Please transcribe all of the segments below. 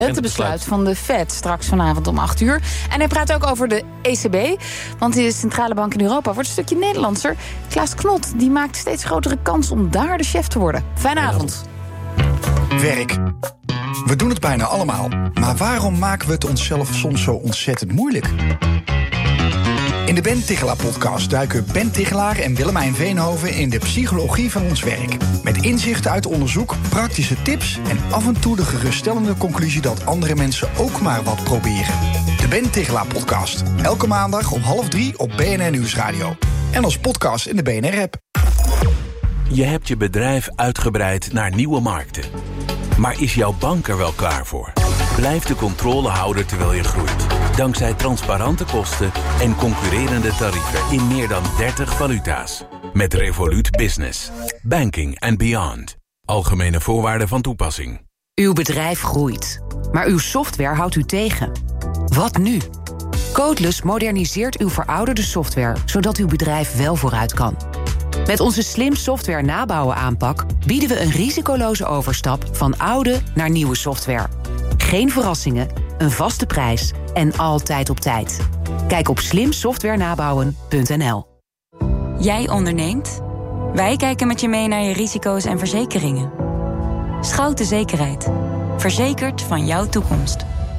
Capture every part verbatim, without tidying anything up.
Rentebesluit van de Fed straks vanavond om acht uur. En hij praat ook over de E C B. Want de centrale bank in Europa wordt een stukje Nederlandser. Klaas Knot die maakt steeds grotere kans om daar de chef te worden. Fijne avond. Werk. We doen het bijna allemaal. Maar waarom maken we het onszelf soms zo ontzettend moeilijk? In de Ben Tichelaar-podcast duiken Ben Tichelaar en Willemijn Veenhoven in de psychologie van ons werk. Met inzichten uit onderzoek, praktische tips en af en toe de geruststellende conclusie dat andere mensen ook maar wat proberen. De Ben Tichelaar-podcast. Elke maandag om half drie op B N R Nieuwsradio. En als podcast in de B N R-app. Je hebt je bedrijf uitgebreid naar nieuwe markten. Maar is jouw bank er wel klaar voor? Blijf de controle houden terwijl je groeit. Dankzij transparante kosten en concurrerende tarieven in meer dan dertig valuta's. Met Revolut Business. Banking and beyond. Algemene voorwaarden van toepassing. Uw bedrijf groeit, maar uw software houdt u tegen. Wat nu? Codeless moderniseert uw verouderde software, zodat uw bedrijf wel vooruit kan. Met onze slim software nabouwen aanpak bieden we een risicoloze overstap van oude naar nieuwe software. Geen verrassingen, een vaste prijs en altijd op tijd. Kijk op slim software nabouwen punt n l. Jij onderneemt? Wij kijken met je mee naar je risico's en verzekeringen. Schouten Zekerheid. Verzekerd van jouw toekomst.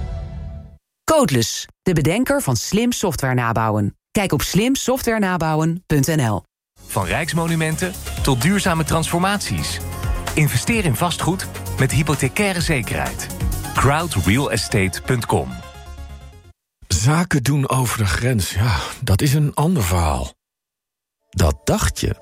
Codeless, de bedenker van slim software nabouwen. Kijk op slim software nabouwen punt n l. Van rijksmonumenten tot duurzame transformaties. Investeer in vastgoed met hypothecaire zekerheid. crowd real estate punt com. Zaken doen over de grens, ja, dat is een ander verhaal. Dat dacht je.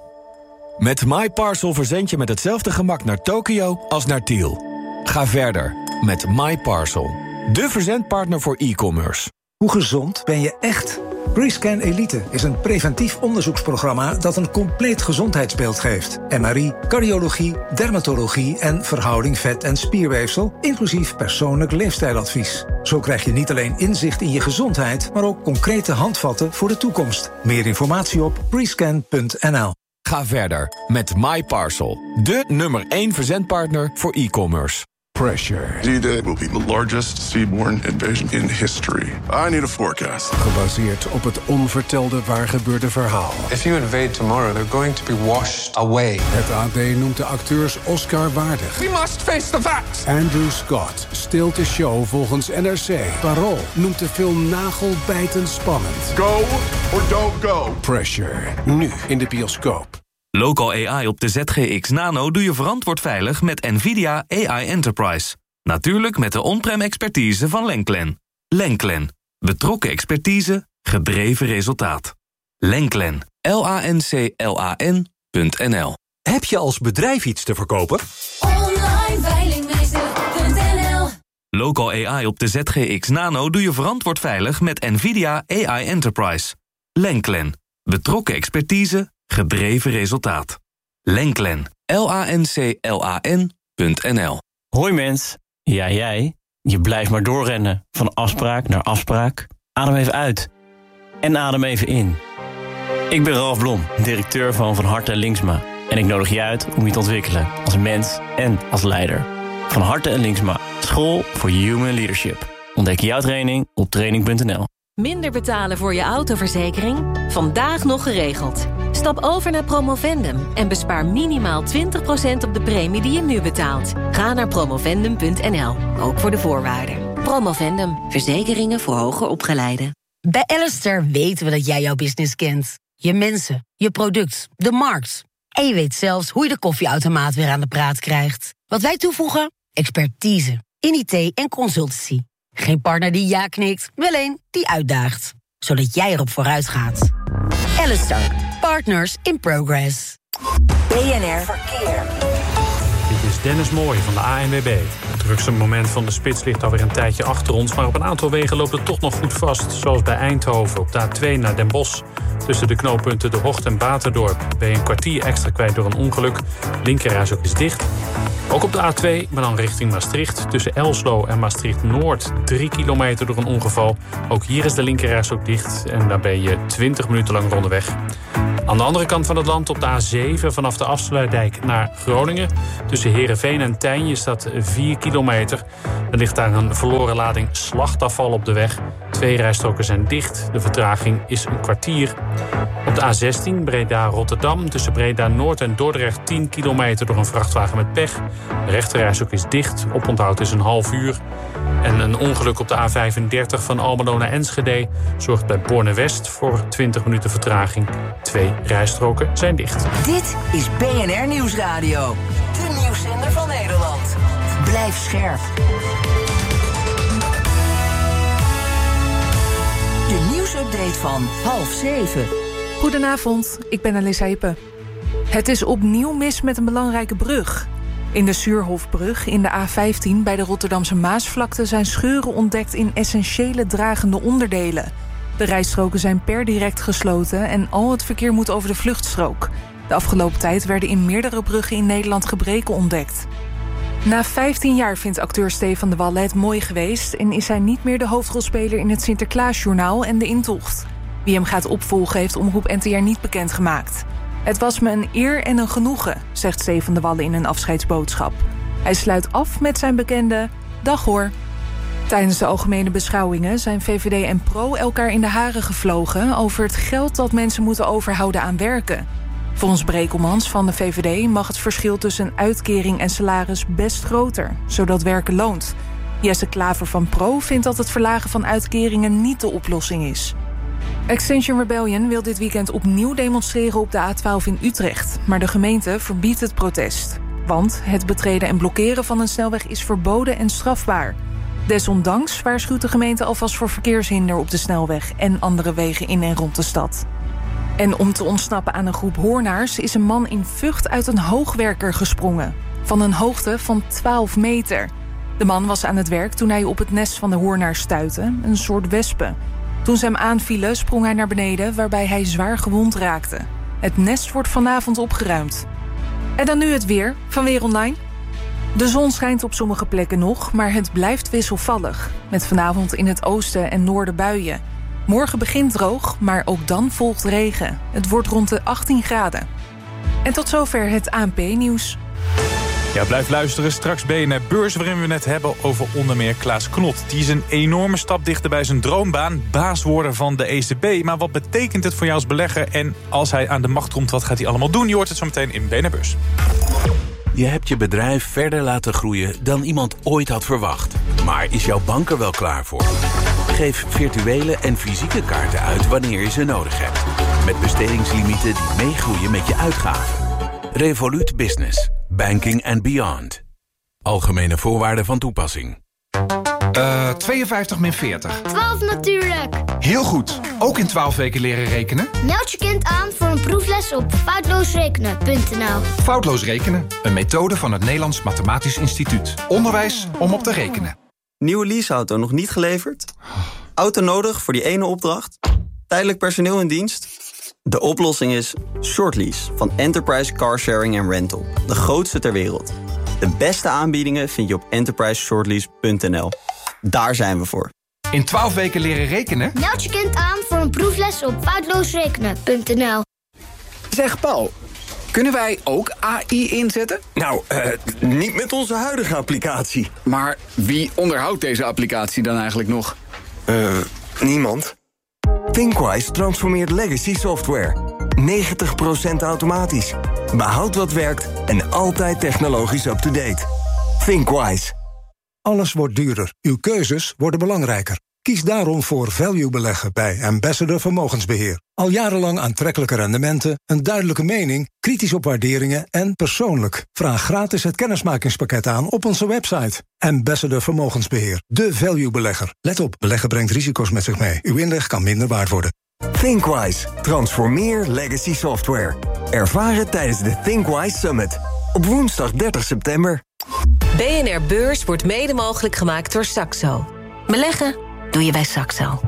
Met MyParcel verzend je met hetzelfde gemak naar Tokio als naar Tiel. Ga verder met MyParcel, de verzendpartner voor e-commerce. Hoe gezond ben je echt? Rescan Elite is een preventief onderzoeksprogramma dat een compleet gezondheidsbeeld geeft. M R I, cardiologie, dermatologie en verhouding vet- en spierweefsel, inclusief persoonlijk leefstijladvies. Zo krijg je niet alleen inzicht in je gezondheid, maar ook concrete handvatten voor de toekomst. Meer informatie op rescan punt n l. Ga verder met MyParcel, de nummer één verzendpartner voor e-commerce. Pressure. D-Day will be the largest seaborne invasion in history. I need a forecast. Gebaseerd op het onvertelde waargebeurde verhaal. If you invade tomorrow, they're going to be washed away. Het A D noemt de acteurs Oscar waardig. We must face the facts. Andrew Scott stilt de show volgens N R C. Parool noemt de film nagelbijtend spannend. Go or don't go. Pressure. Nu in de bioscoop. Local A I op de Z G X Nano doe je verantwoord veilig met NVIDIA A I Enterprise. Natuurlijk met de on-prem expertise van Lenklen. Lenklen. Betrokken expertise, gedreven resultaat. Lenklen. L A N C L A N punt n l. Heb je als bedrijf iets te verkopen? online veilingmeester punt n l. Local A I op de Z G X Nano doe je verantwoord veilig met NVIDIA A I Enterprise. Lenklen. Betrokken expertise, gedreven resultaat. Lenklen. L A N C L A N punt n l. Hoi mens. Ja, jij. Je blijft maar doorrennen. Van afspraak naar afspraak. Adem even uit. En adem even in. Ik ben Ralf Blom, directeur van Van Harte en Linksma. En ik nodig je uit om je te ontwikkelen. Als mens en als leider. Van Harte en Linksma. School voor Human Leadership. Ontdek jouw training op training punt n l. Minder betalen voor je autoverzekering? Vandaag nog geregeld. Stap over naar Promovendum en bespaar minimaal twintig procent op de premie die je nu betaalt. Ga naar promovendum punt n l, ook voor de voorwaarden. Promovendum, verzekeringen voor hoger opgeleiden. Bij Alistair weten we dat jij jouw business kent. Je mensen, je product, de markt. En je weet zelfs hoe je de koffieautomaat weer aan de praat krijgt. Wat wij toevoegen? Expertise in I T en consultancy. Geen partner die ja knikt, wel een die uitdaagt. Zodat jij erop vooruit gaat. Alistair, partners in progress. B N R Verkeer. Dit is Dennis Mooij van de A N W B. Het drukste moment van de spits ligt alweer een tijdje achter ons, maar op een aantal wegen loopt het toch nog goed vast. Zoals bij Eindhoven op de A twee naar Den Bosch. Tussen de knooppunten De Hocht en Baterdorp ben je een kwartier extra kwijt door een ongeluk. Linkerrijstrook is dicht. Ook op de A twee, maar dan richting Maastricht. Tussen Elslo en Maastricht-Noord, drie kilometer door een ongeval. Ook hier is de linkerrijstrook dicht en daar ben je twintig minuten lang onderweg. Aan de andere kant van het land op de A zeven vanaf de Afsluitdijk naar Groningen. Tussen Heerenveen en Tijnje is dat vier kilometer. Er ligt daar een verloren lading slachtafval op de weg. Twee rijstroken zijn dicht. De vertraging is een kwartier. Op de A zestien Breda-Rotterdam tussen Breda-Noord en Dordrecht tien kilometer door een vrachtwagen met pech. De rechterrijstrook is dicht. Oponthoud is een half uur. En een ongeluk op de A vijfendertig van Almelo naar Enschede zorgt bij Borne-West voor twintig minuten vertraging. Twee rijstroken zijn dicht. Dit is B N R Nieuwsradio. De nieuwszender van Nederland. Blijf scherp. De nieuwsupdate van half zeven. Goedenavond, ik ben Alissa Hippe. Het is opnieuw mis met een belangrijke brug. In de Suurhofbrug in de A vijftien bij de Rotterdamse Maasvlakte zijn scheuren ontdekt in essentiële dragende onderdelen. De rijstroken zijn per direct gesloten en al het verkeer moet over de vluchtstrook. De afgelopen tijd werden in meerdere bruggen in Nederland gebreken ontdekt. Na vijftien jaar vindt acteur Stefan de Wallen het mooi geweest en is hij niet meer de hoofdrolspeler in het Sinterklaasjournaal en de Intocht. Wie hem gaat opvolgen heeft Omroep N T R niet bekendgemaakt. Het was me een eer en een genoegen, zegt Stefan de Wallen in een afscheidsboodschap. Hij sluit af met zijn bekende dag hoor. Tijdens de algemene beschouwingen zijn V V D en Pro elkaar in de haren gevlogen over het geld dat mensen moeten overhouden aan werken. Volgens Brekelmans van de V V D mag het verschil tussen uitkering en salaris best groter, zodat werken loont. Jesse Klaver van Pro vindt dat het verlagen van uitkeringen niet de oplossing is. Extinction Rebellion wil dit weekend opnieuw demonstreren op de A twaalf in Utrecht, maar de gemeente verbiedt het protest. Want het betreden en blokkeren van een snelweg is verboden en strafbaar. Desondanks waarschuwt de gemeente alvast voor verkeershinder op de snelweg en andere wegen in en rond de stad. En om te ontsnappen aan een groep hoornaars is een man in Vught uit een hoogwerker gesprongen. Van een hoogte van twaalf meter. De man was aan het werk toen hij op het nest van de hoornaars stuitte, een soort wespen. Toen ze hem aanvielen sprong hij naar beneden waarbij hij zwaar gewond raakte. Het nest wordt vanavond opgeruimd. En dan nu het weer van Weer Online. De zon schijnt op sommige plekken nog, maar het blijft wisselvallig. Met vanavond in het oosten en noorden buien. Morgen begint droog, maar ook dan volgt regen. Het wordt rond de achttien graden. En tot zover het A N P-nieuws. Ja, blijf luisteren. Straks B N R Beurs, waarin we het hebben over onder meer Klaas Knot. Die is een enorme stap dichter bij zijn droombaan, baas worden van de E C B. Maar wat betekent het voor jou als belegger? En als hij aan de macht komt, wat gaat hij allemaal doen? Je hoort het zo meteen in B N R Beurs. Je hebt je bedrijf verder laten groeien dan iemand ooit had verwacht. Maar is jouw bank er wel klaar voor? Geef virtuele en fysieke kaarten uit wanneer je ze nodig hebt. Met bestedingslimieten die meegroeien met je uitgaven. Revolut Business. Banking and beyond. Algemene voorwaarden van toepassing. Uh, tweeënvijftig min veertig. twaalf natuurlijk. Heel goed. Ook in twaalf weken leren rekenen? Meld je kind aan voor een proefles op foutloosrekenen punt n l. Foutloos rekenen. Een methode van het Nederlands Mathematisch Instituut. Onderwijs om op te rekenen. Nieuwe leaseauto nog niet geleverd? Auto nodig voor die ene opdracht? Tijdelijk personeel in dienst? De oplossing is Shortlease van Enterprise Car Sharing and Rental. De grootste ter wereld. De beste aanbiedingen vind je op enterprise shortlease punt n l. Daar zijn we voor. In twaalf weken leren rekenen? Meld je kind aan voor een proefles op foutloosrekenen punt n l. Zeg Paul, kunnen wij ook A I inzetten? Nou, uh, niet met onze huidige applicatie. Maar wie onderhoudt deze applicatie dan eigenlijk nog? Eh, uh, niemand. ThinkWise transformeert legacy software. negentig procent automatisch. Behoud wat werkt en altijd technologisch up-to-date. ThinkWise. Alles wordt duurder. Uw keuzes worden belangrijker. Kies daarom voor value beleggen bij Ambassador Vermogensbeheer. Al jarenlang aantrekkelijke rendementen, een duidelijke mening, kritisch op waarderingen en persoonlijk. Vraag gratis het kennismakingspakket aan op onze website. Ambassador Vermogensbeheer, de value belegger. Let op, beleggen brengt risico's met zich mee. Uw inleg kan minder waard worden. ThinkWise, transformeer legacy software. Ervaar het tijdens de ThinkWise Summit. Op woensdag dertig september. B N R Beurs wordt mede mogelijk gemaakt door Saxo. Beleggen doe je bij Saxo.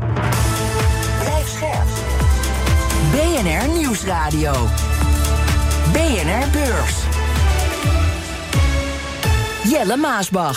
Blijf scherp. B N R Nieuwsradio. B N R Beurs. Jelle Maasbach.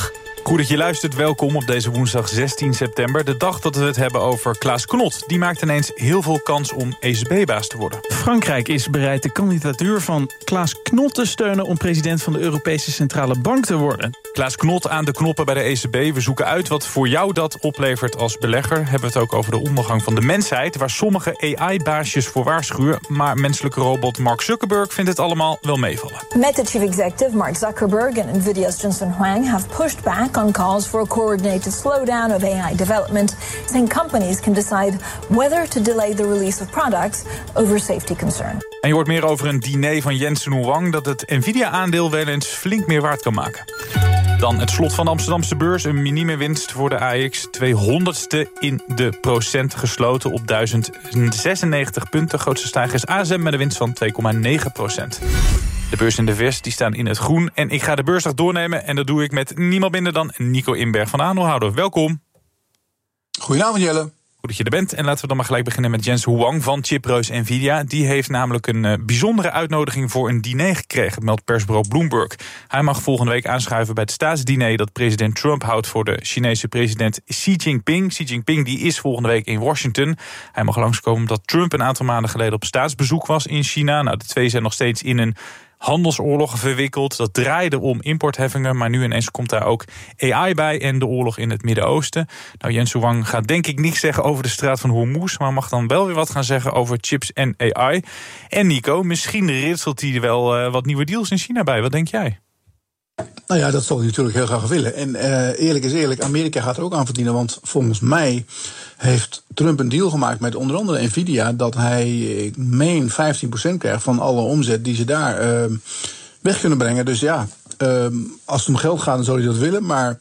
Goed dat je luistert, welkom op deze woensdag zestien september. De dag dat we het hebben over Klaas Knot. Die maakt ineens heel veel kans om E C B-baas te worden. Frankrijk is bereid de kandidatuur van Klaas Knot te steunen om president van de Europese Centrale Bank te worden. Klaas Knot aan de knoppen bij de E C B. We zoeken uit wat voor jou dat oplevert als belegger. Hebben we het ook over de ondergang van de mensheid, waar sommige A I-baasjes voor waarschuwen. Maar menselijke robot Mark Zuckerberg vindt het allemaal wel meevallen. Meta chief executive Mark Zuckerberg and Nvidia's Jensen Huang have pushed back on calls for a coordinated slowdown of A I development, saying companies can decide whether to delay the release of products over safety concern. En je hoort meer over een diner van Jensen Huang dat het Nvidia-aandeel wel eens flink meer waard kan maken. Dan het slot van de Amsterdamse beurs. Een minieme winst voor de A X. tweehonderdste in de procent gesloten op duizend zesennegentig punten. Grootste stijger is A S M met een winst van twee komma negen procent. De beurs in de V S die staan in het groen. En ik ga de beursdag doornemen. En dat doe ik met niemand minder dan Nico Inberg van Aandeelhouder. Welkom. Goedenavond Jelle. Goed dat je er bent. En laten we dan maar gelijk beginnen met Jensen Huang van chipreus Nvidia. Die heeft namelijk een uh, bijzondere uitnodiging voor een diner gekregen, meldt persbureau Bloomberg. Hij mag volgende week aanschuiven bij het staatsdiner dat president Trump houdt voor de Chinese president Xi Jinping. Xi Jinping die is volgende week in Washington. Hij mag langskomen omdat Trump een aantal maanden geleden op staatsbezoek was in China. Nou, de twee zijn nog steeds in een handelsoorlog verwikkeld. Dat draaide om importheffingen, maar nu ineens komt daar ook A I bij en de oorlog in het Midden-Oosten. Nou, Jensen Huang gaat denk ik niks zeggen over de straat van Hormuz, maar mag dan wel weer wat gaan zeggen over chips en A I. En Nico, misschien ritselt hij wel uh, wat nieuwe deals in China bij. Wat denk jij? Nou ja, dat zal hij natuurlijk heel graag willen. En uh, eerlijk is eerlijk, Amerika gaat er ook aan verdienen. Want volgens mij heeft Trump een deal gemaakt met onder andere Nvidia dat hij, ik meen, vijftien procent krijgt van alle omzet die ze daar uh, weg kunnen brengen. Dus ja, uh, als het om geld gaat, dan zou hij dat willen. Maar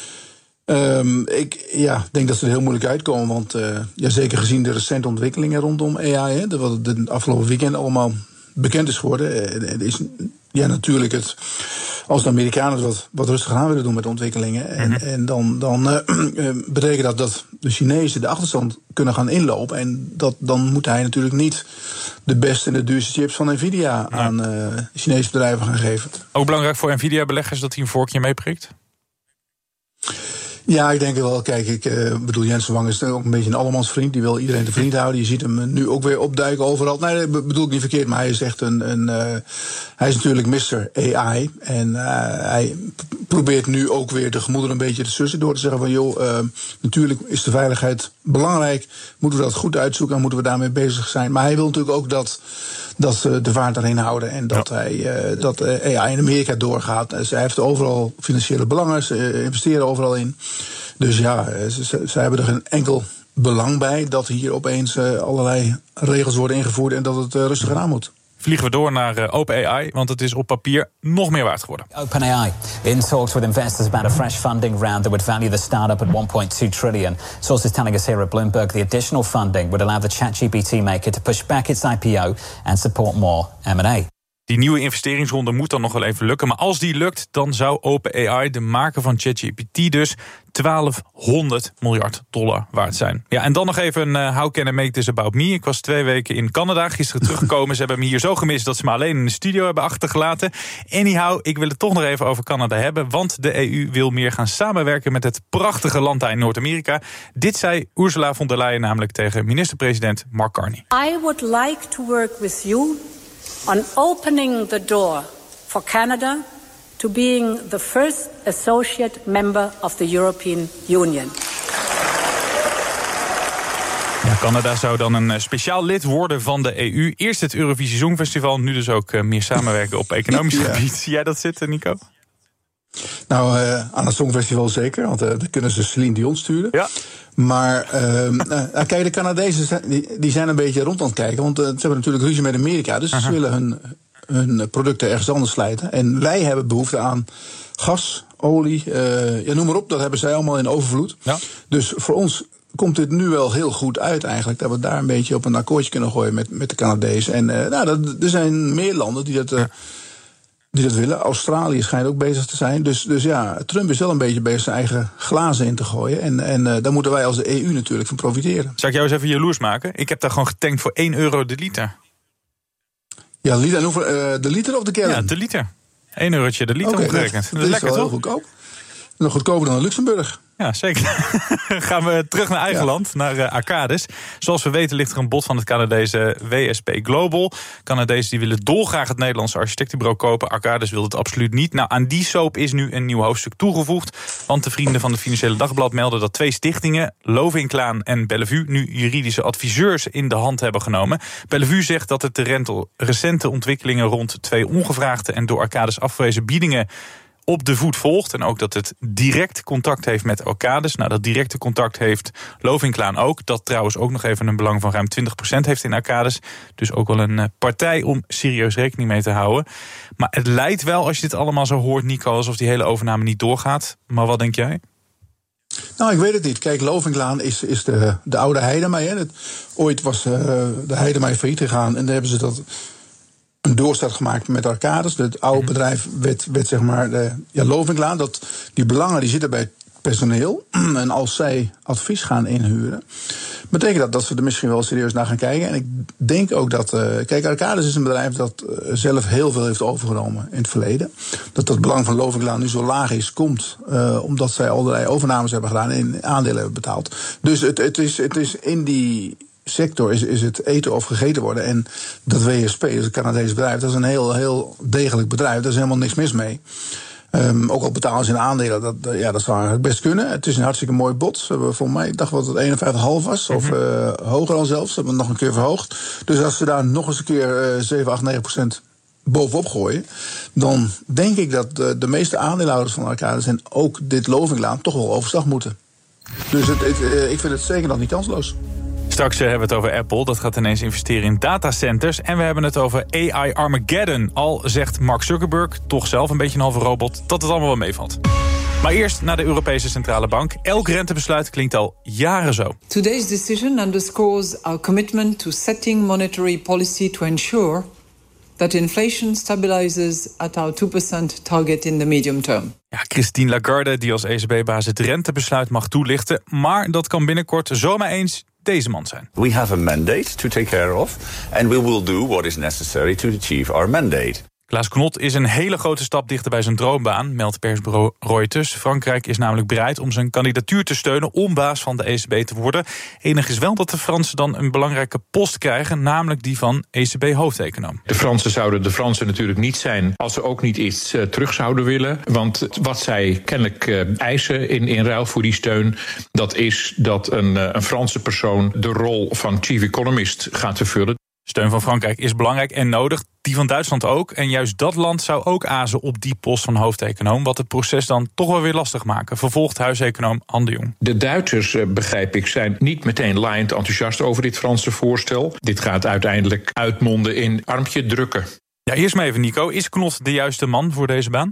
um, ik ja, denk dat ze er heel moeilijk uitkomen. Want uh, ja, zeker gezien de recente ontwikkelingen rondom A I, hè, wat de afgelopen weekend allemaal bekend is geworden, het is ja, natuurlijk het, als de Amerikanen wat, wat rustiger aan willen doen met de ontwikkelingen. En, mm-hmm. en dan, dan uh, betekent dat dat de Chinezen de achterstand kunnen gaan inlopen. En dat, dan moet hij natuurlijk niet de beste en de duurste chips van Nvidia nee. aan uh, Chinese bedrijven gaan geven. Ook belangrijk voor Nvidia-beleggers dat hij een vorkje meeprikt? Ja, ik denk wel. Kijk, ik uh, bedoel, Jensen Huang is ook een beetje een allemansvriend. Die wil iedereen te vriend houden. Je ziet hem nu ook weer opduiken overal. Nee, dat bedoel ik niet verkeerd, maar hij is echt een... een uh, hij is natuurlijk mister A I. En uh, hij probeert nu ook weer de gemoederen een beetje te sussen door te zeggen van, joh, uh, natuurlijk is de veiligheid belangrijk. Moeten we dat goed uitzoeken en moeten we daarmee bezig zijn. Maar hij wil natuurlijk ook dat, dat uh, de vaart daarheen houden. En dat, ja. hij, uh, dat uh, A I in Amerika doorgaat. Dus hij heeft overal financiële belangen. Ze uh, investeren overal in. Dus ja, ze, ze, ze hebben er geen enkel belang bij dat hier opeens uh, allerlei regels worden ingevoerd en dat het uh, rustiger aan moet. Vliegen we door naar uh, OpenAI, want het is op papier nog meer waard geworden. OpenAI in talks with investors about a fresh funding round that would value the startup at one point two trillion. Sources telling us here at Bloomberg the additional funding would allow the ChatGPT maker to push back its I P O and support more M and A. Die nieuwe investeringsronde moet dan nog wel even lukken. Maar als die lukt, dan zou OpenAI, de maker van ChatGPT, dus twaalfhonderd miljard dollar waard zijn. Ja, en dan nog even een uh, How Can I Make This About Me. Ik was twee weken in Canada, gisteren teruggekomen. Ze hebben me hier zo gemist dat ze me alleen in de studio hebben achtergelaten. Anyhow, ik wil het toch nog even over Canada hebben. Want de E U wil meer gaan samenwerken met het prachtige land daar in Noord-Amerika. Dit zei Ursula von der Leyen namelijk tegen minister-president Mark Carney. I would like to work with you on opening the door for Canada to being the first associate member of the European Union. Ja, Canada zou dan een speciaal lid worden van de E U. Eerst het Eurovisie Songfestival, nu dus ook meer samenwerken op economisch ja. gebied. Zie jij dat zitten, Nico? Nou, uh, aan het Songfestival zeker, want uh, dan kunnen ze Celine Dion sturen. Ja. Maar uh, uh, kijk, de Canadezen zijn, die, die zijn een beetje rond aan het kijken, want uh, ze hebben natuurlijk ruzie met Amerika, dus Aha. ze willen hun, hun producten ergens anders slijten. En wij hebben behoefte aan gas, olie, uh, ja, noem maar op, dat hebben zij allemaal in overvloed. Ja. Dus voor ons komt dit nu wel heel goed uit eigenlijk, dat we daar een beetje op een akkoordje kunnen gooien met, met de Canadezen. En uh, nou, dat, er zijn meer landen die dat... Uh, ja. die dat willen. Australië schijnt ook bezig te zijn. Dus, dus ja, Trump is wel een beetje bezig zijn eigen glazen in te gooien. En, en uh, daar moeten wij als de E U natuurlijk van profiteren. Zal ik jou eens even jaloers maken? Ik heb daar gewoon getankt voor één euro de liter. Ja, de liter, en hoeveel, uh, de liter of de gallon? Ja, de liter. één eurotje de liter okay, omgerekend. Dat, dat, dat is lekker, wel toch? Heel goedkoop. Nog goedkoper dan in Luxemburg. Ja, zeker. Gaan we terug naar eigen ja. land, naar uh, Arcadis. Zoals we weten ligt er een bod van het Canadese W S P Global. Canadezen die willen dolgraag het Nederlandse architectenbureau kopen. Arcadis wil het absoluut niet. Nou, aan die soap is nu een nieuw hoofdstuk toegevoegd. Want de vrienden van het Financiële Dagblad melden dat twee stichtingen, Lovinklaan en Bellevue, nu juridische adviseurs in de hand hebben genomen. Bellevue zegt dat het de rente, recente ontwikkelingen rond twee ongevraagde en door Arcadis afgewezen biedingen op de voet volgt. En ook dat het direct contact heeft met Arcadis. Nou, dat directe contact heeft Lovinklaan ook. Dat trouwens ook nog even een belang van ruim twintig procent heeft in Arcadis. Dus ook wel een partij om serieus rekening mee te houden. Maar het lijkt wel, als je dit allemaal zo hoort, Nico, alsof die hele overname niet doorgaat. Maar wat denk jij? Nou, ik weet het niet. Kijk, Lovinklaan is, is de, de oude Heidemij. Hè. Ooit was uh, de Heidemij failliet gegaan en daar hebben ze dat een doorstart gemaakt met Arcadis. Het oude bedrijf werd, werd zeg maar de, ja, Lovinklaan. Dat, die belangen die zitten bij het personeel. En als zij advies gaan inhuren, betekent dat dat ze er misschien wel serieus naar gaan kijken. En ik denk ook dat, uh, kijk, Arcadis is een bedrijf dat uh, zelf heel veel heeft overgenomen in het verleden. Dat dat belang van Lovinklaan nu zo laag is, komt uh, omdat zij allerlei overnames hebben gedaan en aandelen hebben betaald. Dus het, het, is, het is in die sector is, is het eten of gegeten worden. En dat W S P, dus het Canadese bedrijf, dat is een heel, heel degelijk bedrijf. Daar is helemaal niks mis mee. Um, ook al betalen ze in aandelen, dat, ja, dat zou eigenlijk best kunnen. Het is een hartstikke mooi bod. Ze hebben volgens mij, ik dacht dat het eenenvijftig komma vijf was. Mm-hmm. Of uh, hoger al zelfs. Ze hebben het nog een keer verhoogd. Dus als ze daar nog eens een keer uh, zeven, acht, negen procent bovenop gooien, dan denk ik dat de, de meeste aandeelhouders van Arcadis en ook dit Lovinklaan toch wel overstag moeten. Dus het, het, uh, ik vind het zeker nog niet kansloos. Straks hebben we het over Apple. Dat gaat ineens investeren in datacenters. En we hebben het over A I Armageddon. Al zegt Mark Zuckerberg, toch zelf een beetje een halve robot, dat het allemaal wel meevalt. Maar eerst naar de Europese Centrale Bank. Elk rentebesluit klinkt al jaren zo. Today's decision underscores our commitment to setting monetary policy to ensure that inflation stabilizes at our two percent target in the medium term. Ja, Christine Lagarde, die als E C B-baas het rentebesluit mag toelichten. Maar dat kan binnenkort zomaar eens deze man zijn. We have a mandate to take care of, and we will do what is necessary to achieve our mandate. Klaas Knot is een hele grote stap dichter bij zijn droombaan, meldt persbureau Reuters. Frankrijk is namelijk bereid om zijn kandidatuur te steunen om baas van de E C B te worden. Enig is wel dat de Fransen dan een belangrijke post krijgen, namelijk die van E C B-hoofdeconoom. De Fransen zouden de Fransen natuurlijk niet zijn als ze ook niet iets uh, terug zouden willen. Want wat zij kennelijk uh, eisen in, in ruil voor die steun, dat is dat een, uh, een Franse persoon de rol van chief economist gaat vervullen. Steun van Frankrijk is belangrijk en nodig, die van Duitsland ook. En juist dat land zou ook azen op die post van hoofdeconoom, wat het proces dan toch wel weer lastig maken, vervolgt huiseconoom Han de Jong. De Duitsers, begrijp ik, zijn niet meteen laaiend enthousiast over dit Franse voorstel. Dit gaat uiteindelijk uitmonden in armpje drukken. Ja, eerst maar even, Nico. Is Knot de juiste man voor deze baan?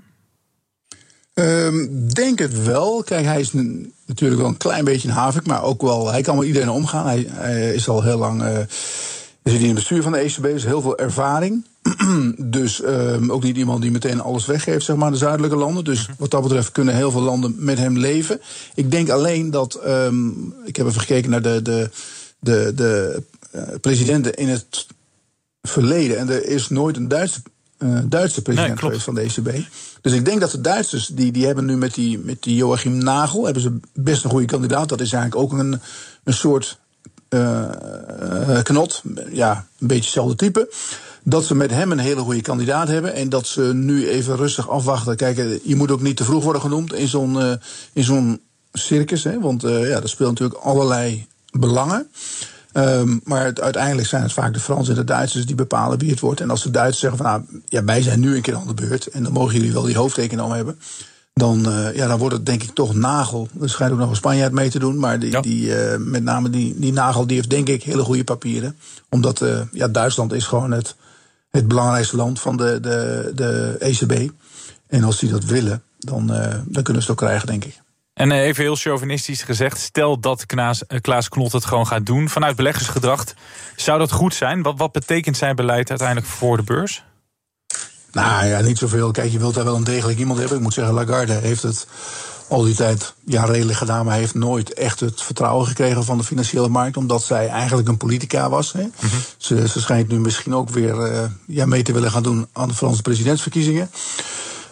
Um, denk het wel. Kijk, hij is n- natuurlijk wel een klein beetje een havik, maar ook wel, hij kan met iedereen omgaan. Hij, hij is al heel lang Uh, Er zit in het bestuur van de E C B, dus heel veel ervaring. Dus um, ook niet iemand die meteen alles weggeeft, zeg maar, de zuidelijke landen. Dus wat dat betreft kunnen heel veel landen met hem leven. Ik denk alleen dat, um, ik heb even gekeken naar de, de, de, de uh, presidenten in het verleden. En er is nooit een Duitse, uh, Duitse president nee, geweest van de E C B. Dus ik denk dat de Duitsers, die, die hebben nu met die, met die Joachim Nagel, hebben ze best een goede kandidaat. Dat is eigenlijk ook een, een soort Uh, uh, Knot, ja, een beetje hetzelfde type. Dat ze met hem een hele goede kandidaat hebben en dat ze nu even rustig afwachten. Kijk, je moet ook niet te vroeg worden genoemd in zo'n, uh, in zo'n circus, hè, want uh, ja, er speelt natuurlijk allerlei belangen. Um, maar het, uiteindelijk zijn het vaak de Fransen en de Duitsers die bepalen wie het wordt. En als de Duitsers zeggen van, nou, ja, wij zijn nu een keer aan de beurt en dan mogen jullie wel die hoofdeconoom hebben, Dan, uh, ja, dan wordt het denk ik toch Nagel. Er schijnt ook nog een Spanjaard mee te doen. Maar die, ja. die, uh, met name die, die Nagel die heeft denk ik hele goede papieren. Omdat uh, ja, Duitsland is gewoon het, het belangrijkste land van de, de, de E C B. En als die dat willen, dan, uh, dan kunnen ze het ook krijgen, denk ik. En even heel chauvinistisch gezegd, stel dat Klaas, Klaas Knot het gewoon gaat doen vanuit beleggersgedrag, zou dat goed zijn? Wat, wat betekent zijn beleid uiteindelijk voor de beurs? Nou ja, niet zoveel. Kijk, je wilt daar wel een degelijk iemand hebben. Ik moet zeggen, Lagarde heeft het al die tijd ja, redelijk gedaan, maar hij heeft nooit echt het vertrouwen gekregen van de financiële markt, omdat zij eigenlijk een politica was. Hè. Mm-hmm. Ze, ze schijnt nu misschien ook weer uh, ja, mee te willen gaan doen aan de Franse presidentsverkiezingen.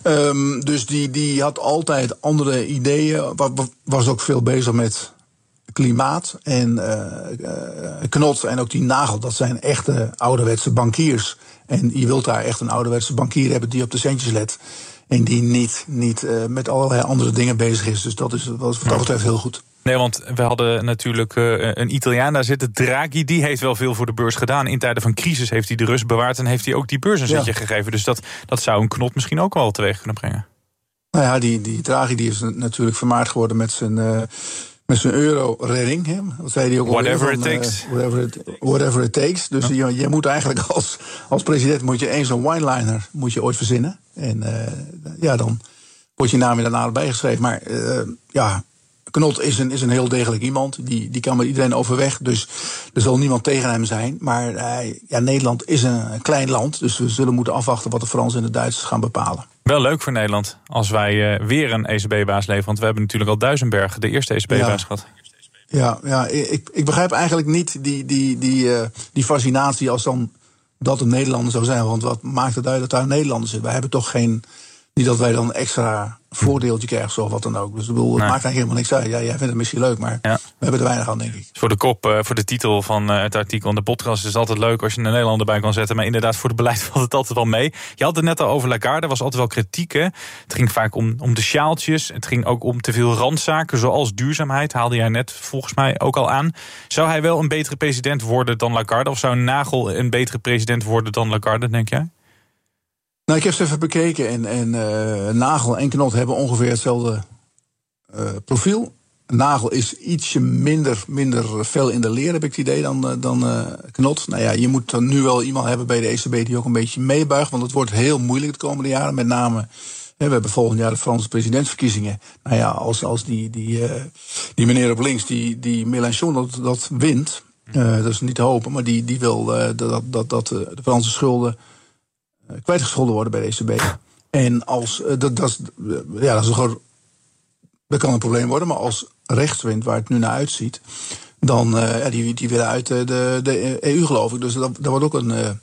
Um, dus die, die had altijd andere ideeën. Was ook veel bezig met klimaat. En uh, uh, Knot en ook die Nagel, dat zijn echte ouderwetse bankiers. En je wilt daar echt een ouderwetse bankier hebben die op de centjes let. En die niet, niet uh, met allerlei andere dingen bezig is. Dus dat is wat dat betreft heel goed. Nee, want we hadden natuurlijk uh, een Italiaan daar zitten, Draghi. Die heeft wel veel voor de beurs gedaan. In tijden van crisis heeft hij de rust bewaard en heeft hij ook die beurs een zetje ja. gegeven. Dus dat, dat zou een Knot misschien ook wel teweeg kunnen brengen. Nou ja, die, die Draghi die is natuurlijk vermaard geworden met zijn, uh, met zijn euro-redding. Hè? Dat zei hij ook whatever al it van, takes. Uh, whatever, it, whatever it takes. Dus ja. je, je moet eigenlijk als, als president moet je eens een one-liner moet je ooit verzinnen. En uh, ja, dan wordt je naam weer daarna erbij geschreven. Maar uh, ja... Knot is een, is een heel degelijk iemand. Die, die kan met iedereen overweg. Dus er zal niemand tegen hem zijn. Maar uh, ja, Nederland is een, een klein land. Dus we zullen moeten afwachten wat de Fransen en de Duitsers gaan bepalen. Wel leuk voor Nederland als wij uh, weer een E C B-baas leveren. Want we hebben natuurlijk al Duisenberg, de eerste E C B-baas, ja. gehad. Ja, ja ik, ik begrijp eigenlijk niet die, die, die, uh, die fascinatie als dan dat een Nederlander zou zijn. Want wat maakt het uit dat daar een Nederlander zit? Wij hebben toch geen... Niet dat wij dan extra voordeeltje krijgen of wat dan ook. Dus ik bedoel, het nee. maakt eigenlijk helemaal niks uit. Ja, jij vindt het misschien leuk, maar ja. we hebben er weinig aan, denk ik. Voor de kop, uh, voor de titel van uh, het artikel en de podcast is het altijd leuk als je een Nederlander bij kan zetten. Maar inderdaad, voor het beleid valt het altijd wel mee. Je had het net al over Lagarde, er was altijd wel kritiek. Hè? Het ging vaak om, om de sjaaltjes. Het ging ook om te veel randzaken, zoals duurzaamheid. Haalde jij net volgens mij ook al aan. Zou hij wel een betere president worden dan Lagarde? Of zou Nagel een betere president worden dan Lagarde, denk jij? Nou, ik heb ze even bekeken en, en uh, Nagel en Knot hebben ongeveer hetzelfde uh, profiel. Nagel is ietsje minder, minder fel in de leer, heb ik het idee, dan, uh, dan uh, Knot. Nou ja, je moet dan nu wel iemand hebben bij de E C B die ook een beetje meebuigt, want het wordt heel moeilijk de komende jaren. Met name, hè, we hebben volgend jaar de Franse presidentsverkiezingen. Nou ja, als, als die, die, uh, die meneer op links, die, die Mélenchon, dat, dat wint, uh, dat is niet te hopen, maar die, die wil uh, dat, dat, dat uh, de Franse schulden kwijtgescholden worden bij de E C B. En als uh, dat, dat, is, uh, ja, dat is een groot, dat kan een probleem worden, maar als rechtswind, waar het nu naar uitziet, dan uh, ja, die, die willen uit uh, de, de E U, geloof ik. Dus dat, dat wordt ook een, uh,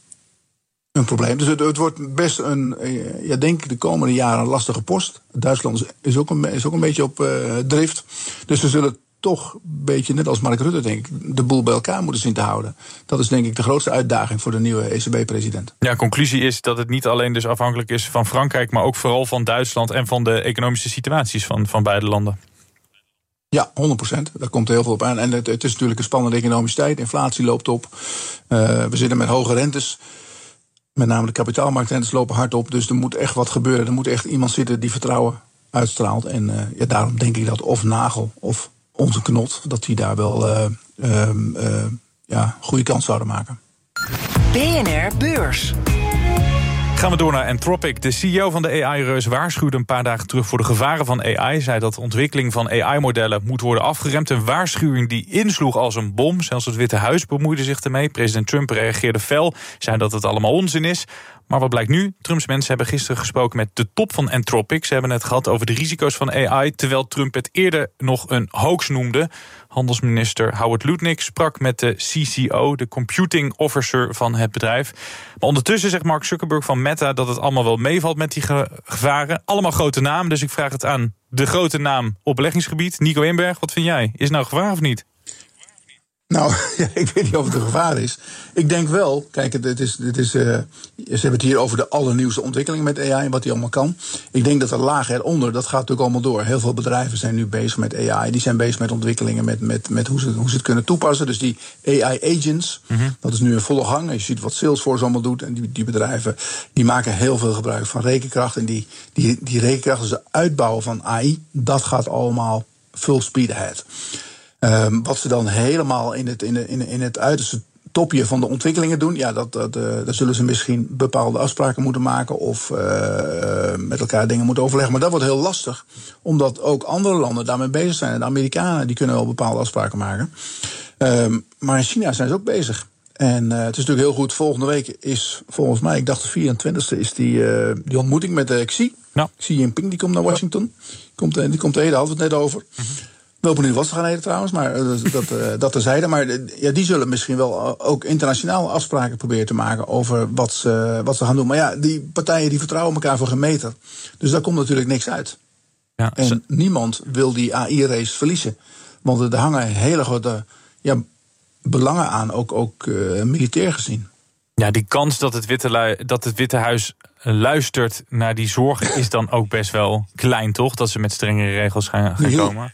een probleem. Dus het, het wordt best een, uh, ja, denk ik de komende jaren een lastige post. Duitsland is ook een, is ook een beetje op uh, drift. Dus we zullen toch een beetje, net als Mark Rutte, denk ik, de boel bij elkaar moeten zien te houden. Dat is denk ik de grootste uitdaging voor de nieuwe E C B-president. Ja, conclusie is dat het niet alleen dus afhankelijk is van Frankrijk, maar ook vooral van Duitsland en van de economische situaties van, van beide landen. Ja, honderd procent. Daar komt heel veel op aan. En het, het is natuurlijk een spannende economische tijd. Inflatie loopt op. Uh, we zitten met hoge rentes. Met name de kapitaalmarktrentes lopen hard op. Dus er moet echt wat gebeuren. Er moet echt iemand zitten die vertrouwen uitstraalt. En uh, ja, daarom denk ik dat of Nagel of onze Knot, dat die daar wel uh, uh, uh, ja, goede kans zouden maken. B N R Beurs. Gaan we door naar Anthropic. De C E O van de A I-reus waarschuwde een paar dagen terug voor de gevaren van A I. Zei dat de ontwikkeling van A I-modellen moet worden afgeremd. Een waarschuwing die insloeg als een bom. Zelfs het Witte Huis bemoeide zich ermee. President Trump reageerde fel, zei dat het allemaal onzin is. Maar wat blijkt nu? Trumps mensen hebben gisteren gesproken met de top van Anthropic. Ze hebben het gehad over de risico's van A I, terwijl Trump het eerder nog een hoax noemde. Handelsminister Howard Lutnick sprak met de C C O, de computing officer van het bedrijf. Maar ondertussen zegt Mark Zuckerberg van Meta dat het allemaal wel meevalt met die gevaren. Allemaal grote namen, dus ik vraag het aan de grote naam op beleggingsgebied. Nico Inberg, wat vind jij? Is het nou gevaar of niet? Nou, ja, ik weet niet of het een gevaar is. Ik denk wel, kijk, het is, het is, uh, ze hebben het hier over de allernieuwste ontwikkelingen met A I en wat die allemaal kan. Ik denk dat de laag eronder, dat gaat natuurlijk allemaal door. Heel veel bedrijven zijn nu bezig met A I. Die zijn bezig met ontwikkelingen, met, met, met hoe, ze, hoe ze het kunnen toepassen. Dus die A I-agents, mm-hmm. dat is nu in volle gang. Je ziet wat Salesforce allemaal doet. En die, die bedrijven die maken heel veel gebruik van rekenkracht. En die, die, die rekenkracht, dus het uitbouwen van A I, dat gaat allemaal full speed ahead. Um, wat ze dan helemaal in het, in, de, in, in het uiterste topje van de ontwikkelingen doen, ja, dat, dat, uh, daar zullen ze misschien bepaalde afspraken moeten maken of uh, met elkaar dingen moeten overleggen. Maar dat wordt heel lastig, omdat ook andere landen daarmee bezig zijn. En de Amerikanen die kunnen wel bepaalde afspraken maken. Um, maar in China zijn ze ook bezig. En uh, het is natuurlijk heel goed. Volgende week is volgens mij, ik dacht de vierentwintigste, is die, uh, die ontmoeting met de Xi. Ja. Xi Jinping, die komt naar Washington. Die komt, uh, die komt heden, hadden we het net over. Mm-hmm. Wel benieuwd wat ze gaan eten trouwens, maar dat, dat, uh, dat terzijde. Maar uh, ja, die zullen misschien wel ook internationaal afspraken proberen te maken over wat ze, wat ze gaan doen. Maar ja, die partijen die vertrouwen elkaar voor geen meter. Dus daar komt natuurlijk niks uit. Ja, en ze... niemand wil die A I-race verliezen. Want er hangen hele grote ja, belangen aan, ook, ook uh, militair gezien. Ja, die kans dat het Witte, lui, dat het Witte Huis luistert naar die zorgen is dan ook best wel klein, toch? Dat ze met strengere regels gaan, gaan komen.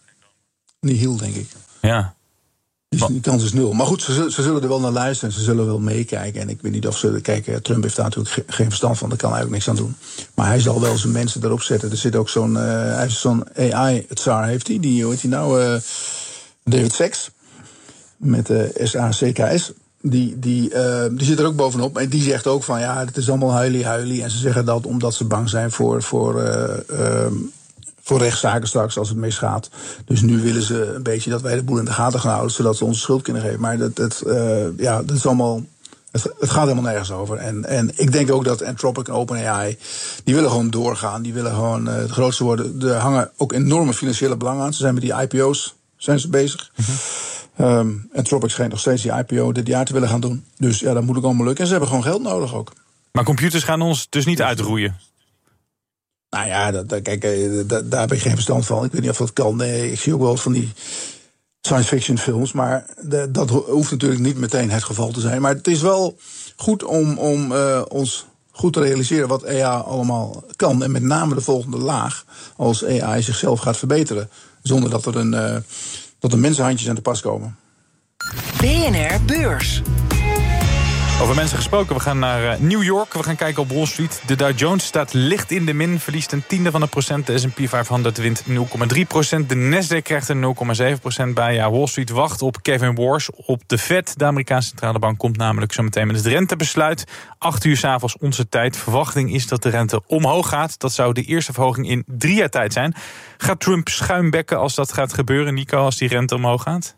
Niet heel, denk ik. Ja. Dus die kans is nul. Maar goed, ze, ze zullen er wel naar luisteren. Ze zullen wel meekijken. En ik weet niet of ze... Kijk, Trump heeft daar natuurlijk ge, geen verstand van. Daar kan hij ook niks aan doen. Maar hij zal wel zijn mensen erop zetten. Er zit ook zo'n... Uh, hij heeft zo'n A I-tsar, heeft hij. Die, hoe heet hij nou? Uh, David Sachs. Met uh, S A C K S. Die, die, uh, die zit er ook bovenop. En die zegt ook van... Ja, het is allemaal huilie, huilie. En ze zeggen dat omdat ze bang zijn voor... voor uh, uh, voor rechtszaken straks als het misgaat. Dus nu willen ze een beetje dat wij de boel in de gaten gaan houden, zodat ze onze schuld kunnen geven. Maar dat, dat, uh, ja, dat is allemaal, het, het gaat helemaal nergens over. En, en ik denk ook dat Anthropic en OpenAI, die willen gewoon doorgaan. Die willen gewoon uh, het grootste worden. Er hangen ook enorme financiële belangen aan. Ze zijn met die I P O's zijn ze bezig. Mm-hmm. Um, Anthropic schijnt nog steeds die I P O dit jaar te willen gaan doen. Dus ja, dat moet ook allemaal lukken. En ze hebben gewoon geld nodig ook. Maar computers gaan ons dus niet uitroeien? Nou ja, dat, dat, kijk, dat, daar heb ik geen verstand van. Ik weet niet of dat kan. Nee, ik zie ook wel van die science fiction films. Maar de, dat hoeft natuurlijk niet meteen het geval te zijn. Maar het is wel goed om, om uh, ons goed te realiseren wat A I allemaal kan. En met name de volgende laag. Als A I zichzelf gaat verbeteren. Zonder dat er, een, uh, dat er mensenhandjes aan te pas komen. B N R Beurs. Over mensen gesproken, we gaan naar New York. We gaan kijken op Wall Street. De Dow Jones staat licht in de min, verliest een tiende van een procent. De S en P vijfhonderd wint nul komma drie procent. De Nasdaq krijgt er nul komma zeven procent bij. Ja, Wall Street wacht op Kevin Warsh, op de Fed. De Amerikaanse centrale bank komt namelijk zo meteen met het rentebesluit. Acht uur 's avonds onze tijd. Verwachting is dat de rente omhoog gaat. Dat zou de eerste verhoging in drie jaar tijd zijn. Gaat Trump schuimbekken als dat gaat gebeuren, Nico, als die rente omhoog gaat?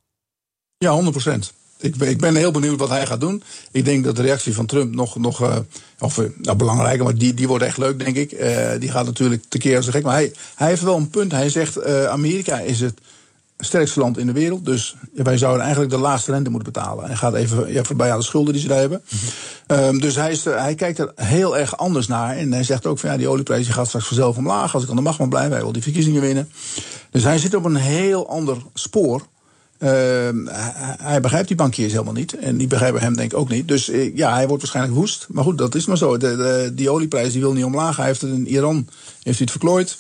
Ja, honderd procent. Ik ben, ik ben heel benieuwd wat hij gaat doen. Ik denk dat de reactie van Trump nog, nog uh, of, uh, nou, belangrijker, maar die, die wordt echt leuk, denk ik. Uh, die gaat natuurlijk tekeer als een gek. Maar hij, hij heeft wel een punt. Hij zegt, uh, Amerika is het sterkste land in de wereld. Dus wij zouden eigenlijk de laagste rente moeten betalen. Hij gaat even ja, voorbij aan de schulden die ze daar hebben. Mm-hmm. Um, dus hij, is, uh, hij kijkt er heel erg anders naar. En hij zegt ook van ja, die olieprijs die gaat straks vanzelf omlaag. Als ik aan de macht mag blijven, hij wil die verkiezingen winnen. Dus hij zit op een heel ander spoor. Uh, hij begrijpt die bankiers helemaal niet. En die begrijpen hem denk ik ook niet. Dus uh, ja, hij wordt waarschijnlijk woest. Maar goed, dat is maar zo. De, de, die olieprijs die wil niet omlaag. Hij heeft het in Iran heeft hij het verklooid.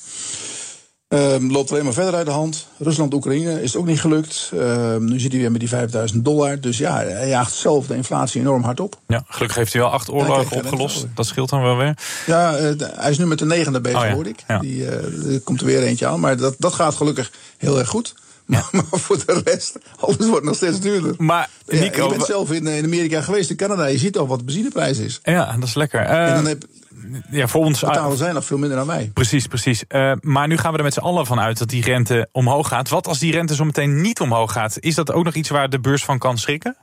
Uh, loopt alleen maar verder uit de hand. Rusland-Oekraïne is het ook niet gelukt. Uh, nu zit hij weer met die vijfduizend dollar. Dus ja, hij jaagt zelf de inflatie enorm hard op. Ja, gelukkig heeft hij wel acht oorlogen opgelost. Dat scheelt dan wel weer. Ja, uh, hij is nu met de negende bezig, oh ja. hoor ik. Ja. Die, uh, er komt er weer eentje aan. Maar dat, dat gaat gelukkig heel erg goed. Ja. Maar voor de rest, alles wordt nog steeds duurder. Maar Nico, ja, je bent zelf in, in Amerika geweest, in Canada. Je ziet al wat de benzineprijs is. Ja, dat is lekker. Uh, en dan heb, ja, voor ons betalen zij nog veel minder dan wij. Precies, precies. Uh, maar nu gaan we er met z'n allen van uit dat die rente omhoog gaat. Wat als die rente zo meteen niet omhoog gaat? Is dat ook nog iets waar de beurs van kan schrikken?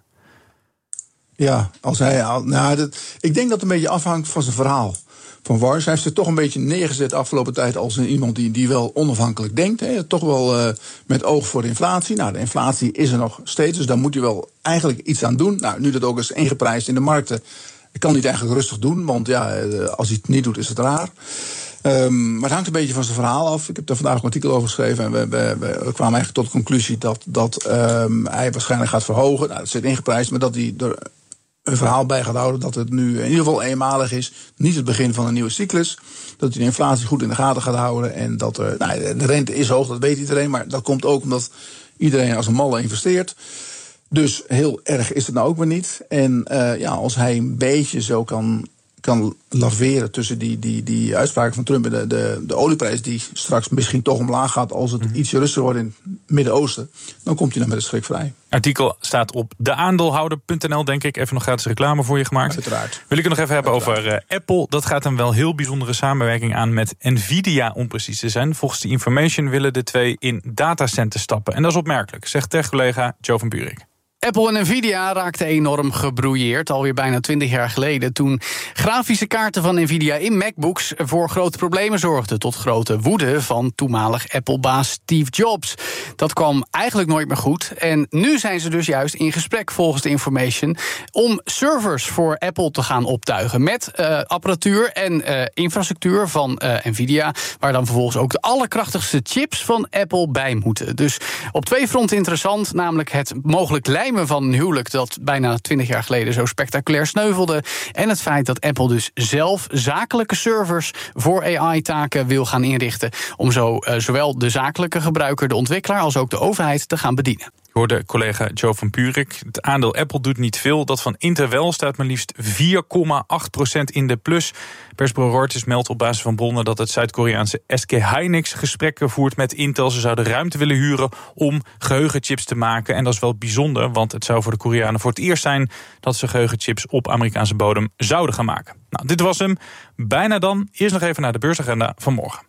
Ja, als hij, nou, dat, ik denk dat het een beetje afhangt van zijn verhaal. Van Warsh. Hij heeft zich toch een beetje neergezet de afgelopen tijd als een, iemand die, die wel onafhankelijk denkt. Hè. Toch wel uh, met oog voor de inflatie. Nou, de inflatie is er nog steeds, dus daar moet hij wel eigenlijk iets aan doen. Nou, nu dat ook is ingeprijsd in de markten, kan hij het eigenlijk rustig doen. Want ja, als hij het niet doet, is het raar. Um, maar het hangt een beetje van zijn verhaal af. Ik heb daar vandaag een artikel over geschreven. En we, we, we kwamen eigenlijk tot de conclusie dat, dat um, hij waarschijnlijk gaat verhogen. Nou, dat zit ingeprijsd, maar dat hij er een verhaal bij gaat houden dat het nu in ieder geval eenmalig is. Niet het begin van een nieuwe cyclus. Dat hij de inflatie goed in de gaten gaat houden. En dat er, nou, de rente is hoog, dat weet iedereen. Maar dat komt ook omdat iedereen als een malle investeert. Dus heel erg is het nou ook weer niet. En uh, ja, als hij een beetje zo kan, kan laveren tussen die, die, die uitspraken van Trump en de, de, de olieprijs die straks misschien toch omlaag gaat als het mm-hmm. ietsje rustiger wordt in het Midden-Oosten, dan komt hij dan met de schrik vrij. Artikel staat op de aandeelhouder punt n l, denk ik. Even nog gratis reclame voor je gemaakt. Uiteraard. Wil ik het nog even hebben Uiteraard. over uh, Apple. Dat gaat een wel heel bijzondere samenwerking aan met Nvidia, om precies te zijn. Volgens de Information willen de twee in datacenters stappen. En dat is opmerkelijk, zegt tech-collega Joe van Buurik. Apple en Nvidia raakten enorm gebrouilleerd, alweer bijna twintig jaar geleden, toen grafische kaarten van Nvidia in MacBooks voor grote problemen zorgden, tot grote woede van toenmalig Apple-baas Steve Jobs. Dat kwam eigenlijk nooit meer goed. En nu zijn ze dus juist in gesprek, volgens de Information, om servers voor Apple te gaan optuigen met uh, apparatuur en uh, infrastructuur van uh, Nvidia, waar dan vervolgens ook de allerkrachtigste chips van Apple bij moeten. Dus op twee fronten interessant, namelijk het mogelijk lijmen van een huwelijk dat bijna twintig jaar geleden zo spectaculair sneuvelde, en het feit dat Apple dus zelf zakelijke servers voor A I-taken wil gaan inrichten, om zo uh, zowel de zakelijke gebruiker, de ontwikkelaar, als ook de overheid te gaan bedienen. Ik hoorde collega Joe van Purik. Het aandeel Apple doet niet veel. Dat van Intel staat maar liefst vier komma acht procent in de plus. Persbureau Reuters meldt op basis van bronnen dat het Zuid-Koreaanse S K Hynix gesprekken voert met Intel. Ze zouden ruimte willen huren om geheugenchips te maken. En dat is wel bijzonder, want het zou voor de Koreanen voor het eerst zijn dat ze geheugenchips op Amerikaanse bodem zouden gaan maken. Nou, dit was hem. Bijna dan. Eerst nog even naar de beursagenda van morgen.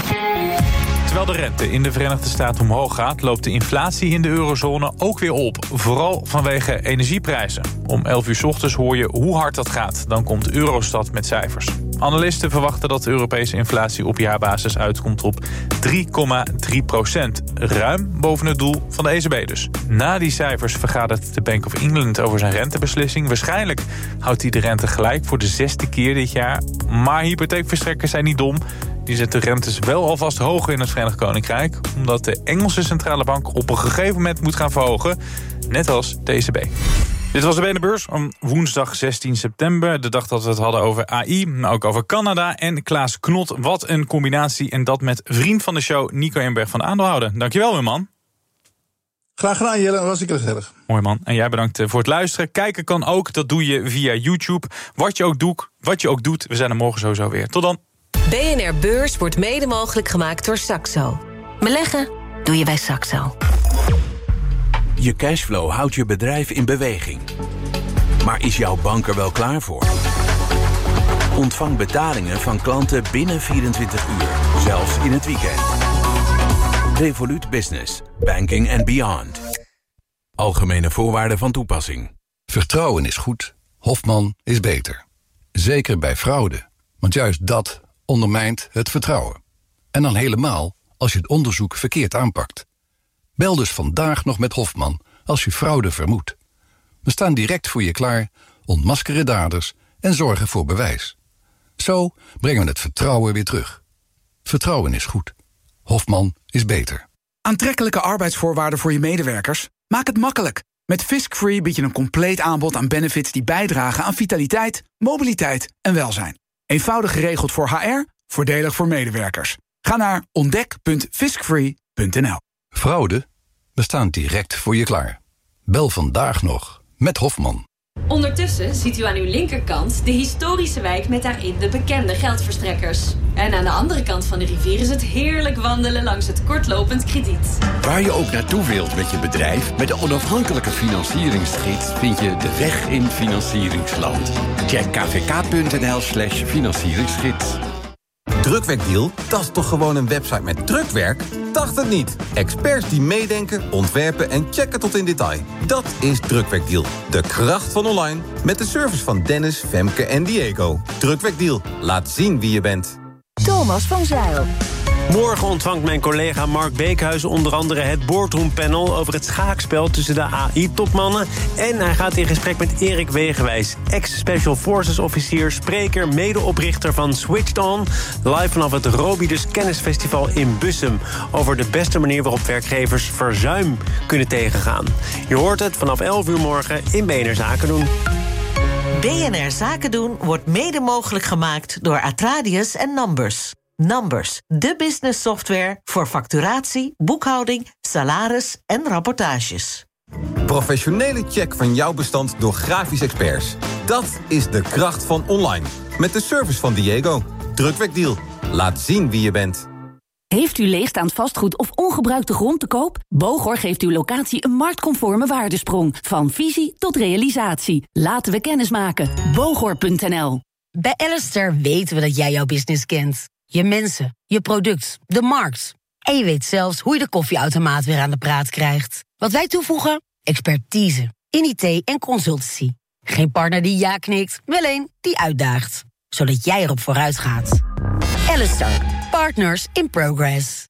Terwijl de rente in de Verenigde Staten omhoog gaat, loopt de inflatie in de eurozone ook weer op. Vooral vanwege energieprijzen. Om elf uur 's ochtends hoor je hoe hard dat gaat. Dan komt Eurostat met cijfers. Analisten verwachten dat de Europese inflatie op jaarbasis uitkomt op drie komma drie procent. Ruim boven het doel van de E C B dus. Na die cijfers vergadert de Bank of England over zijn rentebeslissing. Waarschijnlijk houdt hij de rente gelijk voor de zesde keer dit jaar. Maar hypotheekverstrekkers zijn niet dom. Die zetten rentes wel alvast hoger in het Verenigd Koninkrijk, omdat de Engelse centrale bank op een gegeven moment moet gaan verhogen, net als de E C B. Dit was de B N R Beurs om woensdag zestien september. De dag dat we het hadden over A I, maar ook over Canada en Klaas Knot. Wat een combinatie, en dat met vriend van de show Nico Enberg van de Aandeelhouder. Dankjewel, mijn man. Graag gedaan, Jelle. Dat was ik heel erg. Mooi, man. En jij bedankt voor het luisteren. Kijken kan ook, dat doe je via YouTube. Wat je ook doet, wat je ook doet, we zijn er morgen sowieso weer. Tot dan. B N R Beurs wordt mede mogelijk gemaakt door Saxo. Beleggen doe je bij Saxo. Je cashflow houdt je bedrijf in beweging. Maar is jouw bank er wel klaar voor? Ontvang betalingen van klanten binnen vierentwintig uur, zelfs in het weekend. Revolut Business, banking and beyond. Algemene voorwaarden van toepassing. Vertrouwen is goed, Hofman is beter. Zeker bij fraude, want juist dat ondermijnt het vertrouwen. En dan helemaal als je het onderzoek verkeerd aanpakt. Bel dus vandaag nog met Hofman als je fraude vermoedt. We staan direct voor je klaar, ontmaskeren daders en zorgen voor bewijs. Zo brengen we het vertrouwen weer terug. Vertrouwen is goed. Hofman is beter. Aantrekkelijke arbeidsvoorwaarden voor je medewerkers? Maak het makkelijk. Met Fisk-Free bied je een compleet aanbod aan benefits die bijdragen aan vitaliteit, mobiliteit en welzijn. Eenvoudig geregeld voor H R, voordelig voor medewerkers. Ga naar ontdek punt fiskfree punt n l. Fraude? We staan direct voor je klaar. Bel vandaag nog met Hofman. Ondertussen ziet u aan uw linkerkant de historische wijk met daarin de bekende geldverstrekkers. En aan de andere kant van de rivier is het heerlijk wandelen langs het kortlopend krediet. Waar je ook naartoe wilt met je bedrijf, met de onafhankelijke financieringsgids vind je de weg in financieringsland. Check kvk.nl slash financieringsgids. Drukwerkdeal? Dat is toch gewoon een website met drukwerk? Dacht het niet. Experts die meedenken, ontwerpen en checken tot in detail. Dat is Drukwerkdeal. De kracht van online. Met de service van Dennis, Femke en Diego. Drukwerkdeal. Laat zien wie je bent. Thomas van Zijl. Morgen ontvangt mijn collega Mark Beekhuis onder andere het boardroompanel over het schaakspel tussen de A I-topmannen. En hij gaat in gesprek met Erik Wegenwijs, ex-Special Forces officier, spreker, medeoprichter van Switched On, live vanaf het Robidus Kennisfestival in Bussum, over de beste manier waarop werkgevers verzuim kunnen tegengaan. Je hoort het vanaf elf uur morgen in B N R Zaken doen. B N R Zaken doen wordt mede mogelijk gemaakt door Atradius en Numbers. Numbers, de business software voor facturatie, boekhouding, salaris en rapportages. Professionele check van jouw bestand door grafisch experts. Dat is de kracht van online. Met de service van Diego. Drukwerkdeal. Laat zien wie je bent. Heeft u leegstaand vastgoed of ongebruikte grond te koop? Bogor geeft uw locatie een marktconforme waardesprong. Van visie tot realisatie. Laten we kennis maken. Bogor punt n l. Bij Alistair weten we dat jij jouw business kent. Je mensen, je product, de markt. En je weet zelfs hoe je de koffieautomaat weer aan de praat krijgt. Wat wij toevoegen? Expertise. in I T en consultancy. Geen partner die ja knikt, wel een die uitdaagt. Zodat jij erop vooruit gaat. Alistair, Partners in Progress.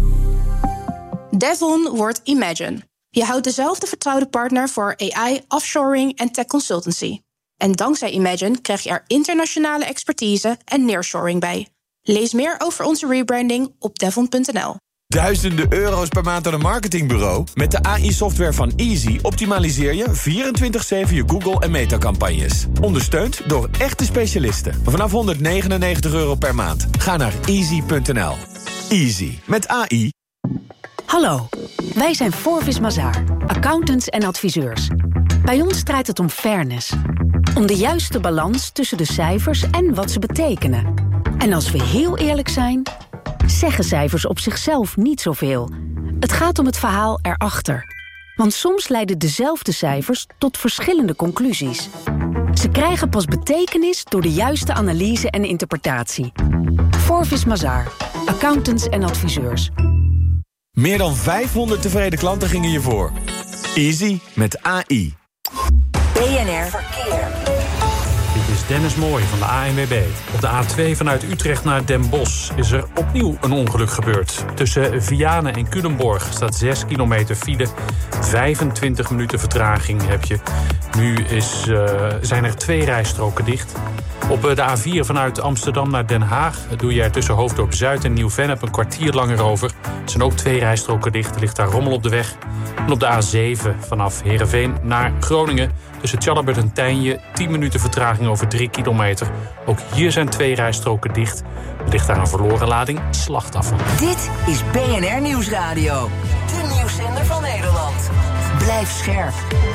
Devon wordt Imagine. Je houdt dezelfde vertrouwde partner voor A I, offshoring en tech consultancy. En dankzij Imagine krijg je er internationale expertise en nearshoring bij. Lees meer over onze rebranding op devon punt n l. Duizenden euro's per maand aan een marketingbureau? Met de A I-software van Easy optimaliseer je vierentwintig zeven je Google- en Meta-campagnes. Ondersteund door echte specialisten. Vanaf honderdnegenennegentig euro per maand. Ga naar easy punt n l. Easy. Met A I. Hallo, wij zijn Forvis Mazars, accountants en adviseurs. Bij ons draait het om fairness. Om de juiste balans tussen de cijfers en wat ze betekenen. En als we heel eerlijk zijn, zeggen cijfers op zichzelf niet zoveel. Het gaat om het verhaal erachter. Want soms leiden dezelfde cijfers tot verschillende conclusies. Ze krijgen pas betekenis door de juiste analyse en interpretatie. Forvis Mazars, accountants en adviseurs. Meer dan vijfhonderd tevreden klanten gingen je voor. Easy met A I. B N R Verkeer. Dit is Dennis Mooij van de A N W B. Op de A twee vanuit Utrecht naar Den Bosch is er opnieuw een ongeluk gebeurd. Tussen Vianen en Culemborg staat zes kilometer file. vijfentwintig minuten vertraging heb je. Nu is, uh, zijn er twee rijstroken dicht. Op de A vier vanuit Amsterdam naar Den Haag doe je er tussen Hoofddorp Zuid en Nieuw-Vennep een kwartier langer over. Er zijn ook twee rijstroken dicht, er ligt daar rommel op de weg. En op de A zeven vanaf Heerenveen naar Groningen tussen Tjallabert en Tijnje tien minuten vertraging over drie kilometer. Ook hier zijn twee rijstroken dicht. Er ligt daar een verloren lading slachtafval. Dit is B N R Nieuwsradio. De nieuwszender van Nederland. Blijf scherp.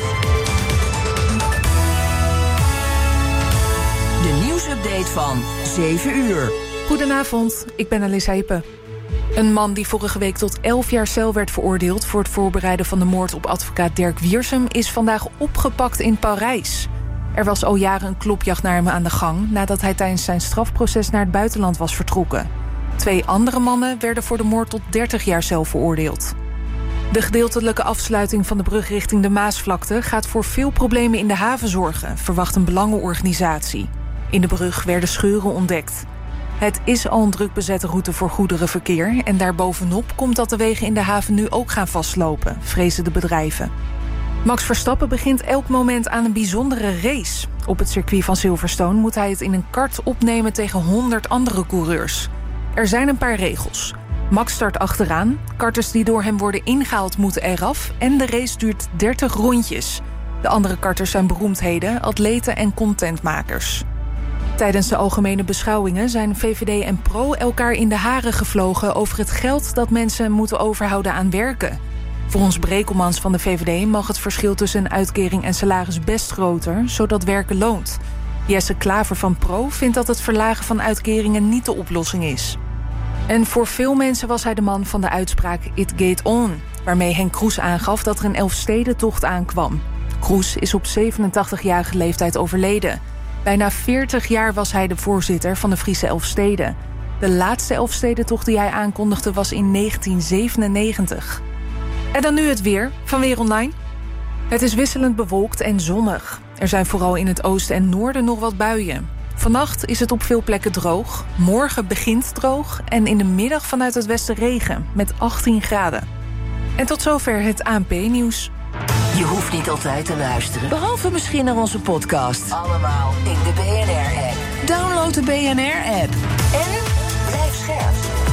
De nieuwsupdate van zeven uur. Goedenavond, ik ben Alissa Hippe. Een man die vorige week tot elf jaar cel werd veroordeeld voor het voorbereiden van de moord op advocaat Dirk Wiersum is vandaag opgepakt in Parijs. Er was al jaren een klopjacht naar hem aan de gang nadat hij tijdens zijn strafproces naar het buitenland was vertrokken. Twee andere mannen werden voor de moord tot dertig jaar cel veroordeeld. De gedeeltelijke afsluiting van de brug richting de Maasvlakte gaat voor veel problemen in de haven zorgen, verwacht een belangenorganisatie. In de brug werden scheuren ontdekt. Het is al een druk bezette route voor goederenverkeer en daarbovenop komt dat de wegen in de haven nu ook gaan vastlopen, vrezen de bedrijven. Max Verstappen begint elk moment aan een bijzondere race. Op het circuit van Silverstone moet hij het in een kart opnemen tegen honderd andere coureurs. Er zijn een paar regels. Max start achteraan, karters die door hem worden ingehaald moeten eraf en de race duurt dertig rondjes. De andere karters zijn beroemdheden, atleten en contentmakers. Tijdens de algemene beschouwingen zijn V V D en Pro elkaar in de haren gevlogen over het geld dat mensen moeten overhouden aan werken. Volgens Brekelmans van de V V D mag het verschil tussen een uitkering en salaris best groter, zodat werken loont. Jesse Klaver van Pro vindt dat het verlagen van uitkeringen niet de oplossing is. En voor veel mensen was hij de man van de uitspraak It Geht On, waarmee Henk Kroes aangaf dat er een Elfstedentocht aankwam. Kroes is op zevenentachtigjarige leeftijd overleden. Bijna veertig jaar was hij de voorzitter van de Friese Elfsteden. De laatste Elfstedentocht die hij aankondigde was in negentien zevenennegentig. En dan nu het weer van Weer Online. Het is wisselend bewolkt en zonnig. Er zijn vooral in het oosten en noorden nog wat buien. Vannacht is het op veel plekken droog. Morgen begint droog en in de middag vanuit het westen regen met achttien graden. En tot zover het A N P-nieuws. Je hoeft niet altijd te luisteren, behalve misschien naar onze podcast. Allemaal in de B N R-app. Download de B N R-app. En blijf scherp.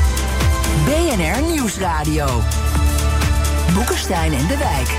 B N R Nieuwsradio. Boekenstein en de Wijk.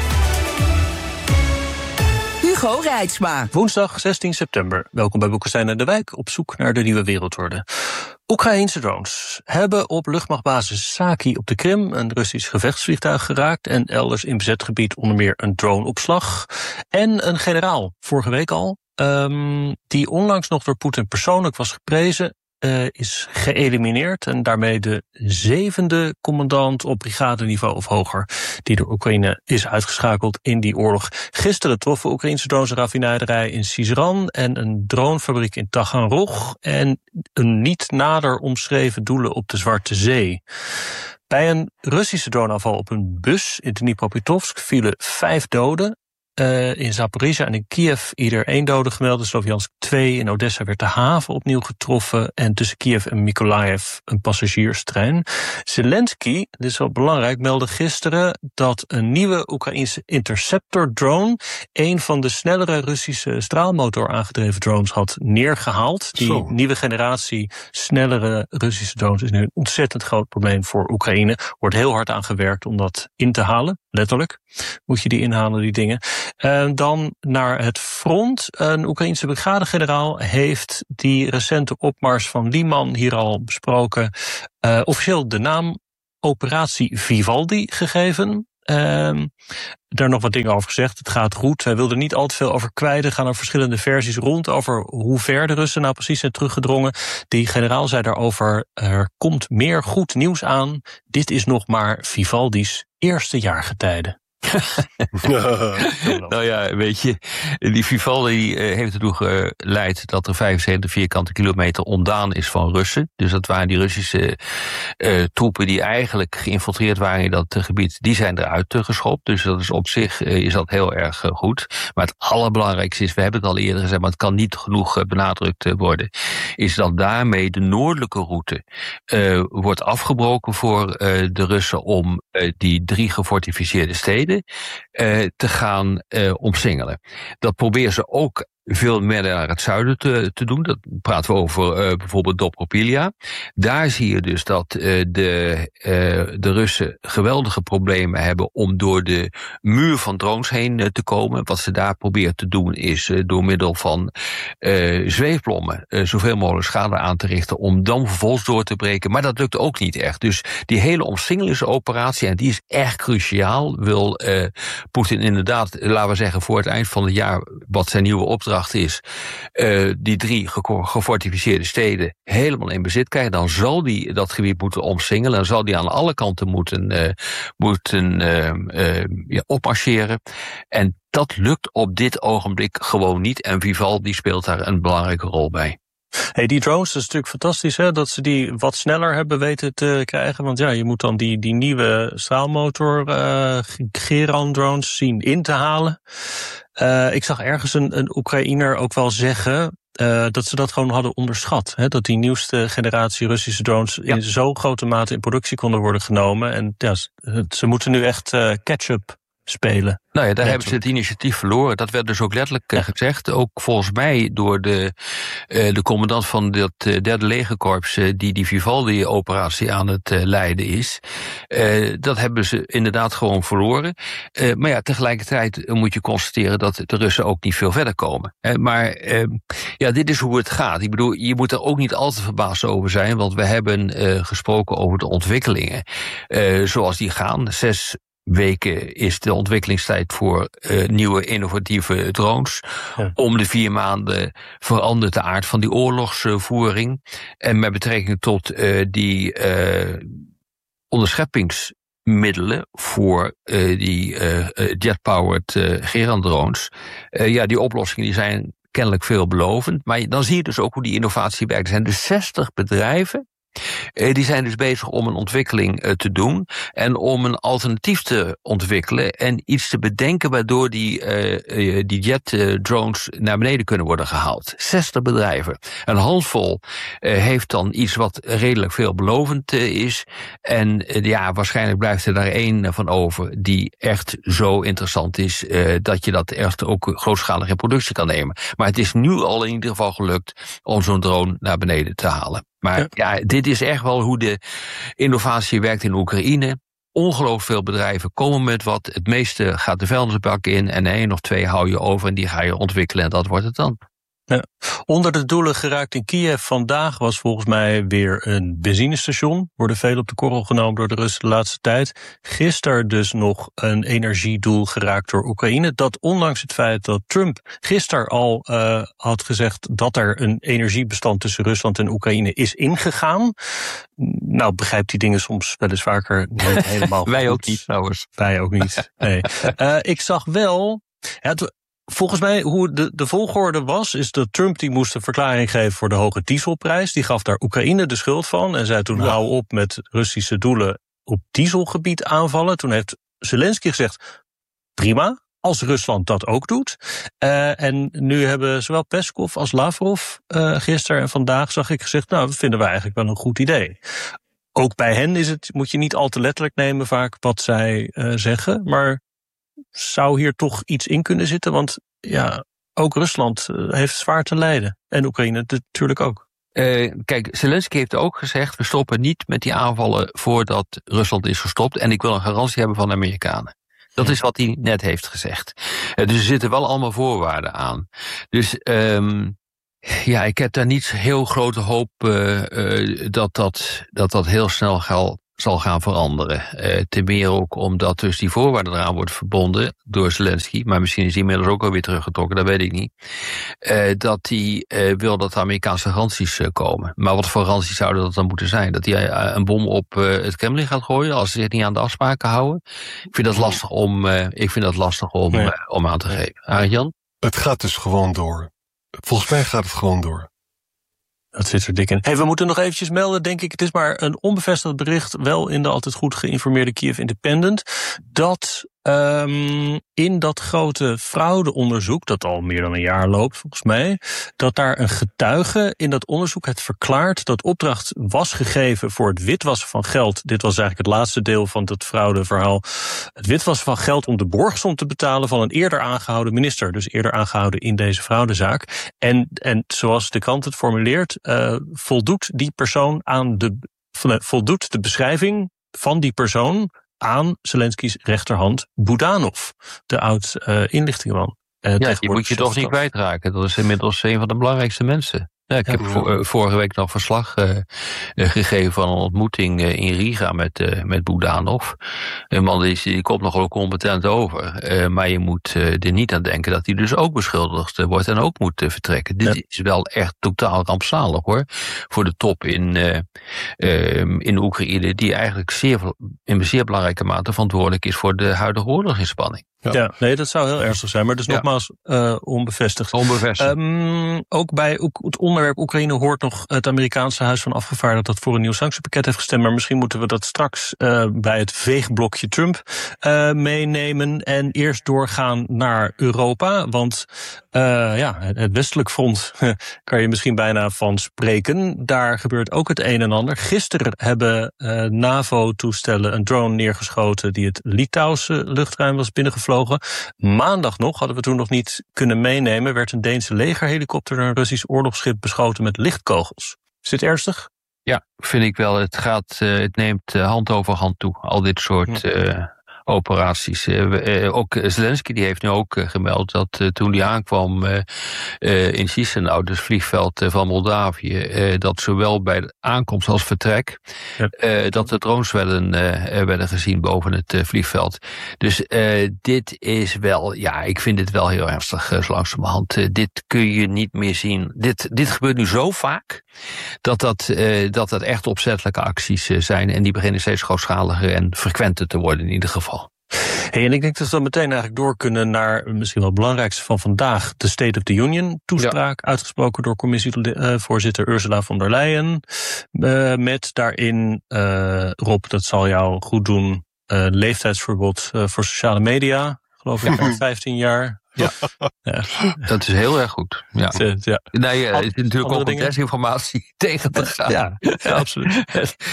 Hugo Reitsma. Woensdag zestien september. Welkom bij Boekenstein en de Wijk op zoek naar de nieuwe wereldorde. Oekraïense drones hebben op luchtmachtbasis Saki op de Krim een Russisch gevechtsvliegtuig geraakt en elders in bezet gebied onder meer een droneopslag. En een generaal, vorige week al, um, die onlangs nog door Poetin persoonlijk was geprezen, Uh, is geëlimineerd en daarmee de zevende commandant op brigadeniveau of hoger die door Oekraïne is uitgeschakeld in die oorlog. Gisteren troffen Oekraïnse drones een raffinaderij in Syzran en een dronefabriek in Taganrog en een niet nader omschreven doelen op de Zwarte Zee. Bij een Russische droneaanval op een bus in Dnipropetrovsk vielen vijf doden Uh, in Zaporizhzhia en in Kiev ieder één dode gemeld. In Sloviansk twee. In Odessa werd de haven opnieuw getroffen. En tussen Kiev en Mykolaiv een passagierstrein. Zelensky, dit is wel belangrijk, meldde gisteren dat een nieuwe Oekraïense Interceptor-drone een van de snellere Russische straalmotor aangedreven drones had neergehaald. Die Zo. nieuwe generatie snellere Russische drones is nu een ontzettend groot probleem voor Oekraïne. Wordt heel hard aan gewerkt om dat in te halen. Letterlijk moet je die inhalen, die dingen. Uh, dan naar het front. Een Oekraïense brigadegeneraal heeft die recente opmars van Liman hier al besproken. Uh, officieel de naam Operatie Vivaldi gegeven. Uh, daar nog wat dingen over gezegd. Het gaat goed. Hij wil er niet al te veel over kwijt. Er gaan er verschillende versies rond over hoe ver de Russen nou precies zijn teruggedrongen. Die generaal zei daarover, er komt meer goed nieuws aan. Dit is nog maar Vivaldi's eerste jaargetijde. Nou ja, weet je, die Vivaldi uh, heeft ertoe geleid dat er vijfenzeventig vierkante kilometer ontdaan is van Russen. Dus dat waren die Russische uh, troepen die eigenlijk geïnfiltreerd waren in dat uh, gebied, die zijn eruit uh, geschopt. Dus dat is op zich uh, is dat heel erg uh, goed. Maar het allerbelangrijkste is, we hebben het al eerder gezegd, maar het kan niet genoeg uh, benadrukt uh, worden, is dat daarmee de noordelijke route uh, wordt afgebroken voor uh, de Russen om uh, die drie gefortificeerde steden Uh, te gaan uh, omsingelen. Dat proberen ze ook veel meer naar het zuiden te, te doen. Dat praten we over uh, bijvoorbeeld Dobropilia. Daar zie je dus dat uh, de, uh, de Russen geweldige problemen hebben om door de muur van drones heen uh, te komen. Wat ze daar proberen te doen is uh, door middel van uh, zweefbommen uh, zoveel mogelijk schade aan te richten om dan vervolgens door te breken. Maar dat lukt ook niet echt. Dus die hele omsingelingsoperatie, en die is echt cruciaal, wil uh, Poetin inderdaad, laten we zeggen, voor het eind van het jaar, wat zijn nieuwe opdracht is, uh, die drie gefortificeerde steden helemaal in bezit krijgen, dan zal die dat gebied moeten omsingelen en zal die aan alle kanten moeten, uh, moeten uh, uh, ja, opmarcheren. En dat lukt op dit ogenblik gewoon niet. En Vivaldi speelt daar een belangrijke rol bij. Hey, die drones, dat is natuurlijk fantastisch, hè, dat ze die wat sneller hebben weten te krijgen. Want ja, je moet dan die, die nieuwe straalmotor uh, Geran-drones zien in te halen. Uh, ik zag ergens een, een Oekraïner ook wel zeggen uh, dat ze dat gewoon hadden onderschat. Hè, dat die nieuwste generatie Russische drones ja. in zo grote mate in productie konden worden genomen. En ja, ze, ze moeten nu echt uh, catch-up spelen. Nou ja, daar hebben ze het initiatief verloren. Dat werd dus ook letterlijk ja. gezegd. Ook volgens mij door de, uh, de commandant van dat uh, derde legerkorps uh, die die Vivaldi-operatie aan het uh, leiden is. Uh, dat hebben ze inderdaad gewoon verloren. Uh, maar ja, tegelijkertijd moet je constateren dat de Russen ook niet veel verder komen. Uh, maar uh, ja, dit is hoe het gaat. Ik bedoel, je moet er ook niet al te verbaasd over zijn, want we hebben uh, gesproken over de ontwikkelingen uh, zoals die gaan. Zes weken is de ontwikkelingstijd voor uh, nieuwe innovatieve drones. Ja. Om de vier maanden verandert de aard van die oorlogsvoering. En met betrekking tot uh, die uh, onderscheppingsmiddelen voor uh, die uh, jet-powered uh, Geran-drones. Uh, ja, die oplossingen die zijn kennelijk veelbelovend. Maar dan zie je dus ook hoe die innovatie werkt. Er zijn dus zestig bedrijven. Die zijn dus bezig om een ontwikkeling te doen en om een alternatief te ontwikkelen en iets te bedenken waardoor die, uh, die jet-drones naar beneden kunnen worden gehaald. zestig bedrijven. Een handvol uh, heeft dan iets wat redelijk veelbelovend uh, is en uh, ja, waarschijnlijk blijft er daar één van over die echt zo interessant is uh, dat je dat echt ook grootschalig in productie kan nemen. Maar het is nu al in ieder geval gelukt om zo'n drone naar beneden te halen. Maar ja. ja, dit is echt wel hoe de innovatie werkt in Oekraïne. Ongelooflijk veel bedrijven komen met wat. Het meeste gaat de vuilnisbak in en één of twee hou je over en die ga je ontwikkelen en dat wordt het dan. Ja. Onder de doelen geraakt in Kiev vandaag was volgens mij weer een benzinestation. Worden veel op de korrel genomen door de Russen de laatste tijd. Gisteren dus nog een energiedoel geraakt door Oekraïne. Dat ondanks het feit dat Trump gisteren al uh, had gezegd dat er een energiebestand tussen Rusland en Oekraïne is ingegaan. Nou, begrijpt die dingen soms wel eens vaker niet helemaal. Wij goed. ook niet trouwens. Wij ook niet, nee. Uh, ik zag wel... Ja, het, Volgens mij, hoe de, de volgorde was, is dat Trump die moest een verklaring geven voor de hoge dieselprijs. Die gaf daar Oekraïne de schuld van en zei toen ja. hou op met Russische doelen op dieselgebied aanvallen. Toen heeft Zelensky gezegd, prima, als Rusland dat ook doet. Uh, en nu hebben zowel Peskov als Lavrov uh, gisteren en vandaag, zag ik, gezegd, nou, dat vinden we eigenlijk wel een goed idee. Ook bij hen is het, moet je niet al te letterlijk nemen vaak wat zij uh, zeggen, maar zou hier toch iets in kunnen zitten? Want ja, ook Rusland uh, heeft zwaar te lijden. En Oekraïne natuurlijk ook. Uh, kijk, Zelensky heeft ook gezegd, we stoppen niet met die aanvallen voordat Rusland is gestopt. En ik wil een garantie hebben van de Amerikanen. Dat is wat hij net heeft gezegd. Uh, dus er zitten wel allemaal voorwaarden aan. Dus um, ja, ik heb daar niet heel grote hoop uh, uh, dat, dat, dat dat heel snel gaat. Zal gaan veranderen. Uh, ten meer ook omdat dus die voorwaarden eraan wordt verbonden door Zelensky, maar misschien is hij inmiddels ook alweer teruggetrokken, dat weet ik niet. Uh, dat hij uh, wil dat de Amerikaanse garanties uh, komen. Maar wat voor garanties zouden dat dan moeten zijn? Dat hij uh, een bom op uh, het Kremlin gaat gooien als ze zich niet aan de afspraken houden? Ik vind dat lastig om, uh, ik vind dat lastig om, nee. uh, om aan te geven. Arjan? Het gaat dus gewoon door. Volgens mij gaat het gewoon door. Dat zit er dik in. Hey, we moeten nog eventjes melden, denk ik. Het is maar een onbevestigd bericht, wel in de altijd goed geïnformeerde Kiev Independent, dat um, in dat grote fraudeonderzoek, dat al meer dan een jaar loopt volgens mij, dat daar een getuige in dat onderzoek het verklaart dat opdracht was gegeven voor het witwassen van geld. Dit was eigenlijk het laatste deel van het fraudeverhaal. Het witwassen van geld om de borgsom te betalen van een eerder aangehouden minister. Dus eerder aangehouden in deze fraudezaak. En, en zoals de krant het formuleert, uh, voldoet die persoon aan de, voldoet de beschrijving van die persoon aan Zelensky's rechterhand Budanov, de oud-inlichtingenman. Uh, ja, die moet je toch niet kwijtraken. Dat is inmiddels een van de belangrijkste mensen. Ja, ik heb ja. Voor, uh, vorige week nog verslag uh, uh, gegeven van een ontmoeting uh, in Riga met, uh, met Budanov. Een man die, die komt nogal competent over. Uh, maar je moet uh, er niet aan denken dat hij dus ook beschuldigd uh, wordt en ook moet uh, vertrekken. Dit ja. is wel echt totaal rampzalig hoor. Voor de top in, uh, uh, in Oekraïne, die eigenlijk zeer, in zeer belangrijke mate verantwoordelijk is voor de huidige oorlogsinspanning. Ja. ja, nee, dat zou heel ernstig zijn. Maar dus ja. nogmaals uh, onbevestigd. Onbevestigd. Um, ook bij ook het onderwerp Oekraïne hoort nog het Amerikaanse Huis van Afgevaardigden dat voor een nieuw sanctiepakket heeft gestemd. Maar misschien moeten we dat straks uh, bij het veegblokje Trump uh, meenemen. En eerst doorgaan naar Europa. Want uh, ja, het westelijk front kan je misschien bijna van spreken. Daar gebeurt ook het een en ander. Gisteren hebben uh, NAVO-toestellen een drone neergeschoten die het Litouwse luchtruim was binnengevlogen. Maandag nog, hadden we toen nog niet kunnen meenemen, werd een Deense legerhelikopter door een Russisch oorlogsschip beschoten met lichtkogels. Is dit ernstig? Ja, vind ik wel. Het gaat, uh, het neemt uh, hand over hand toe. Al dit soort uh, operaties. Uh, uh, ook Zelensky die heeft nu ook uh, gemeld dat uh, toen hij aankwam uh, uh, in Chisinau, dus vliegveld uh, van Moldavië, uh, dat zowel bij de aankomst als vertrek, ja. uh, dat de drones werden, uh, werden gezien boven het uh, vliegveld. Dus uh, dit is wel, ja, ik vind dit wel heel ernstig uh, zo langzamerhand. Uh, dit kun je niet meer zien. Dit, dit gebeurt nu zo vaak dat dat, uh, dat, dat echt opzettelijke acties uh, zijn en die beginnen steeds grootschaliger en frequenter te worden in ieder geval. Hey, en ik denk dat we dan meteen eigenlijk door kunnen naar misschien wel het belangrijkste van vandaag, de State of the Union toespraak, ja. uitgesproken door commissievoorzitter Ursula von der Leyen. Uh, met daarin, uh, Rob, dat zal jou goed doen, uh, leeftijdsverbod uh, voor sociale media, geloof ik, ja. vijftien jaar. Ja. ja, dat is heel erg goed. Ja. ja. Nee, het is natuurlijk ook om desinformatie tegen te gaan. Ja, ja absoluut.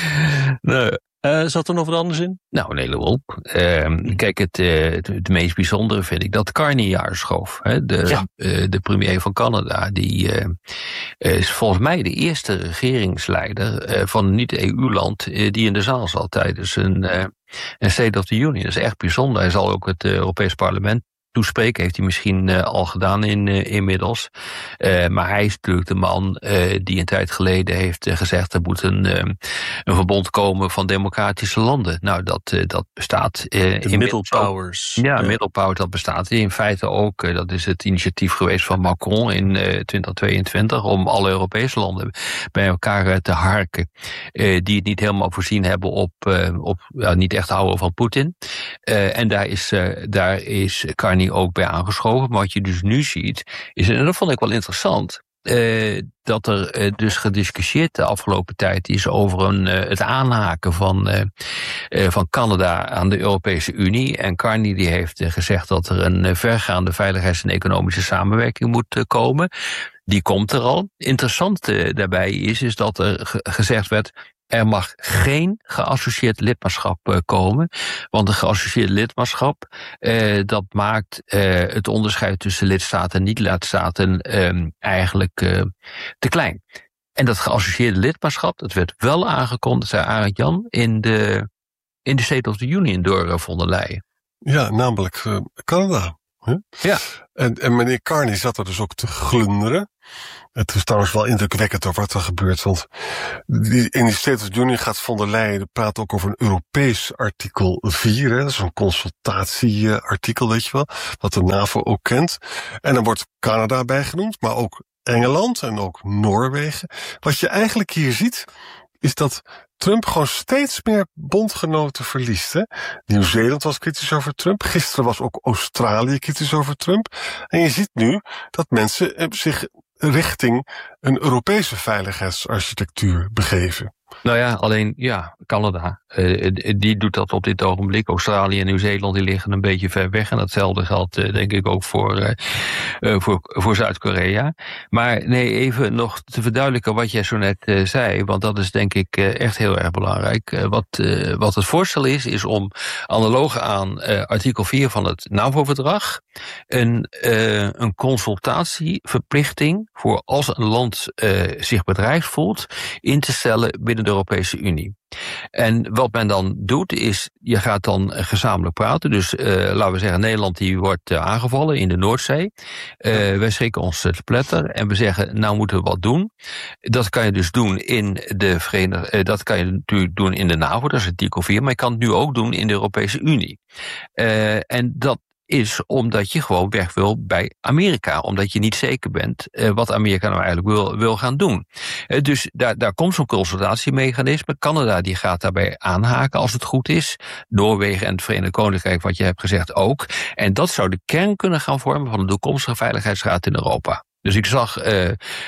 nee. Uh, zat er nog wat anders in? Nou, een heleboel. Uh, kijk, het, uh, het, het meest bijzondere vind ik dat Carney jaarschoof. Hè, de, ja. uh, de premier van Canada. Die uh, is volgens mij de eerste regeringsleider uh, van een niet-E U-land uh, die in de zaal zat tijdens een, uh, een State of the Union. Dat is echt bijzonder. Hij zal ook het uh, Europees Parlement toespreken, heeft hij misschien uh, al gedaan in, uh, inmiddels. Uh, maar hij is natuurlijk de man uh, die een tijd geleden heeft uh, gezegd er moet een, uh, een verbond komen van democratische landen. Nou, dat, uh, dat bestaat. Uh, de middle powers. Ook, ja, ja. middle power, dat bestaat in feite ook. Uh, dat is het initiatief geweest van Macron in uh, twintig tweeëntwintig om alle Europese landen bij elkaar uh, te harken. Uh, die het niet helemaal voorzien hebben op, uh, op uh, niet echt houden van Poetin. Uh, en daar is, uh, daar is Carney ook bij aangeschoven. Maar wat je dus nu ziet, is, en dat vond ik wel interessant, uh, dat er uh, dus gediscussieerd de afgelopen tijd is over een, uh, het aanhaken van, uh, uh, van Canada aan de Europese Unie. En Carney die heeft uh, gezegd dat er een uh, vergaande veiligheids- en economische samenwerking moet uh, komen. Die komt er al. Interessant uh, daarbij is, is dat er ge- gezegd werd, er mag geen geassocieerd lidmaatschap uh, komen. Want een geassocieerd lidmaatschap, uh, dat maakt uh, het onderscheid tussen lidstaten en niet-lidstaten um, eigenlijk uh, te klein. En dat geassocieerde lidmaatschap, dat werd wel aangekondigd, zei Arend Jan, in de, in de State of the Union door uh, von der Leyen. Ja, namelijk uh, Canada. Huh? Ja. En, en meneer Carney zat er dus ook te glunderen. Het is trouwens wel indrukwekkend over wat er gebeurt. Want die, in die State of the Union gaat von der Leyen praat ook over een Europees artikel vier. Hè, dat is een consultatieartikel, weet je wel. Wat de NAVO ook kent. En dan wordt Canada bijgenoemd, maar ook Engeland en ook Noorwegen. Wat je eigenlijk hier ziet, is dat Trump gewoon steeds meer bondgenoten verliest. Hè? Nieuw-Zeeland was kritisch over Trump. Gisteren was ook Australië kritisch over Trump. En je ziet nu dat mensen zich richting een Europese veiligheidsarchitectuur begeven. Nou ja, alleen ja, Canada, uh, die doet dat op dit ogenblik. Australië en Nieuw-Zeeland die liggen een beetje ver weg. En datzelfde geldt uh, denk ik ook voor, uh, uh, voor, voor Zuid-Korea. Maar nee, even nog te verduidelijken wat jij zo net uh, zei. Want dat is denk ik uh, echt heel erg belangrijk. Uh, wat, uh, wat het voorstel is, is om analoog aan uh, artikel vier van het NAVO-verdrag... een, uh, een consultatieverplichting voor als een land uh, zich bedreigd voelt in te stellen binnen de Europese Unie. En wat men dan doet is, je gaat dan gezamenlijk praten. Dus uh, laten we zeggen, Nederland die wordt uh, aangevallen in de Noordzee. Uh, wij schrikken ons te pletter en we zeggen, nou moeten we wat doen. Dat kan je dus doen in de Verenigde, uh, dat kan je natuurlijk doen in de NAVO, dat is artikel vier, maar je kan het nu ook doen in de Europese Unie. Uh, en dat is omdat je gewoon weg wil bij Amerika. Omdat je niet zeker bent uh, wat Amerika nou eigenlijk wil, wil gaan doen. Uh, dus daar, daar komt zo'n consultatiemechanisme. Canada die gaat daarbij aanhaken als het goed is. Noorwegen en het Verenigd Koninkrijk, wat je hebt gezegd, ook. En dat zou de kern kunnen gaan vormen van de toekomstige Veiligheidsraad in Europa. Dus ik zag uh,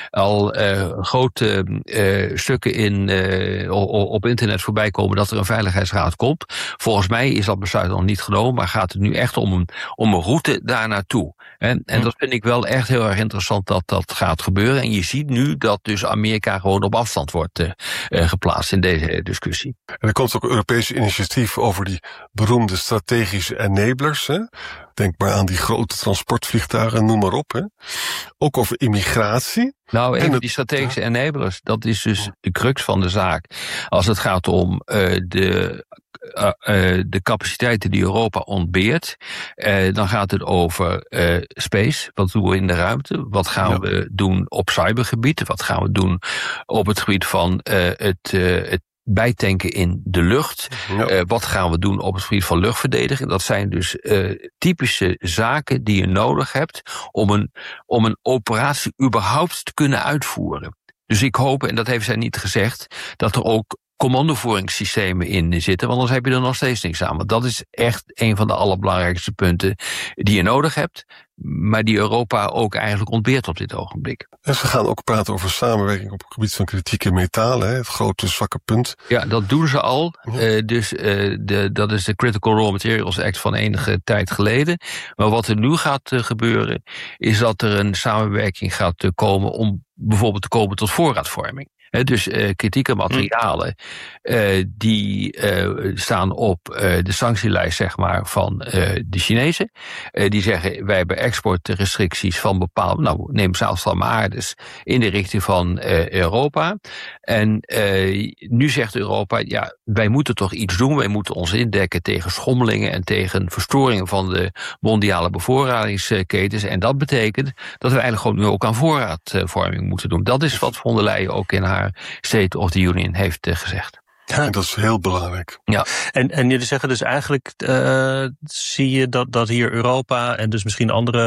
al uh, grote uh, stukken in, uh, op internet voorbij komen dat er een veiligheidsraad komt. Volgens mij is dat besluit nog niet genomen, maar gaat het nu echt om een, om een route daar naartoe. En, en dat vind ik wel echt heel erg interessant dat dat gaat gebeuren. En je ziet nu dat dus Amerika gewoon op afstand wordt uh, uh, geplaatst in deze discussie. En er komt ook een Europees initiatief over die beroemde strategische enablers. Hè? Denk maar aan die grote transportvliegtuigen, noem maar op. Hè? Ook over immigratie. Nou, even die strategische ja. enablers, dat is dus de crux van de zaak. Als het gaat om uh, de, uh, uh, de capaciteiten die Europa ontbeert, uh, dan gaat het over uh, space. Wat doen we in de ruimte? Wat gaan ja. we doen op cybergebied? Wat gaan we doen op het gebied van uh, het, uh, het bijtanken in de lucht. Ja. Uh, wat gaan we doen op het gebied van luchtverdediging? Dat zijn dus uh, typische zaken die je nodig hebt om een, om een operatie überhaupt te kunnen uitvoeren. Dus ik hoop, en dat heeft zij niet gezegd, dat er ook commandovoeringssystemen in zitten, want anders heb je er nog steeds niks aan. Want dat is echt een van de allerbelangrijkste punten die je nodig hebt, maar die Europa ook eigenlijk ontbeert op dit ogenblik. En ze gaan ook praten over samenwerking op het gebied van kritieke metalen, hè, het grote zwakke punt. Ja, dat doen ze al. Ja. Uh, dus uh, de, dat is de Critical Raw Materials Act van enige tijd geleden. Maar wat er nu gaat uh, gebeuren, is dat er een samenwerking gaat uh, komen om bijvoorbeeld te komen tot voorraadvorming. He, dus uh, kritieke materialen uh, die uh, staan op uh, de sanctielijst, zeg maar, van uh, de Chinezen. Uh, die zeggen, wij hebben exportrestricties van bepaalde, nou neem zaalstammaardes in de richting van uh, Europa. En uh, nu zegt Europa, ja, wij moeten toch iets doen. Wij moeten ons indekken tegen schommelingen en tegen verstoringen van de mondiale bevoorradingsketens. En dat betekent dat we eigenlijk gewoon nu ook aan voorraadvorming moeten doen. Dat is wat von der Leyen ook in haar State of the Union heeft uh, gezegd. Ja, dat is heel belangrijk. Ja, en, en jullie zeggen dus eigenlijk, uh, zie je dat, dat hier Europa en dus misschien andere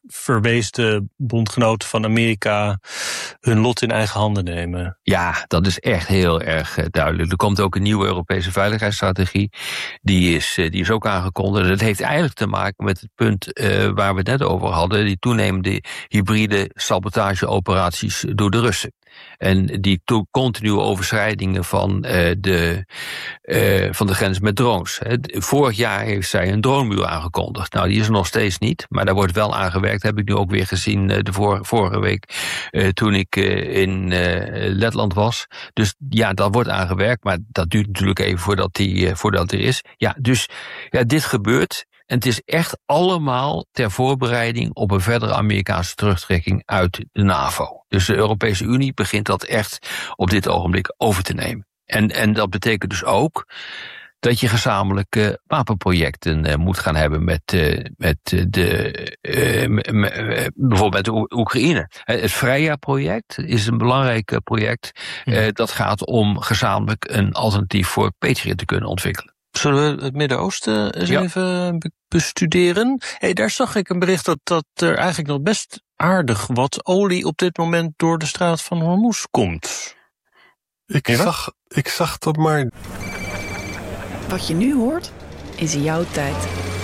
verweesde bondgenoten van Amerika hun lot in eigen handen nemen. Ja, dat is echt heel erg uh, duidelijk. Er komt ook een nieuwe Europese veiligheidsstrategie. Die is, uh, die is ook aangekondigd. Dat heeft eigenlijk te maken met het punt uh, waar we het net over hadden. Die toenemende hybride sabotageoperaties door de Russen. En die to- continue overschrijdingen van, uh, de, uh, van de grens met drones. Vorig jaar heeft zij een dronemuur aangekondigd. Nou, die is er nog steeds niet, maar daar wordt wel aan gewerkt. Heb ik nu ook weer gezien uh, de vor- vorige week uh, toen ik uh, in uh, Letland was. Dus ja, dat wordt aangewerkt, maar dat duurt natuurlijk even voordat die uh, voordat er is. Ja, dus ja, dit gebeurt. En het is echt allemaal ter voorbereiding op een verdere Amerikaanse terugtrekking uit de NAVO. Dus de Europese Unie begint dat echt op dit ogenblik over te nemen. En, en dat betekent dus ook dat je gezamenlijke wapenprojecten uh, moet gaan hebben met, uh, met de, uh, m- m- bijvoorbeeld met de O- Oekraïne. Het Freya-project is een belangrijk project. Uh, dat gaat om gezamenlijk een alternatief voor Patriot te kunnen ontwikkelen. Zullen we het Midden-Oosten eens ja. even bestuderen? Hey, daar zag ik een bericht dat, dat er eigenlijk nog best aardig wat olie op dit moment door de straat van Hormuz komt. Ik, zag, ik zag dat maar... Wat je nu hoort, is jouw tijd.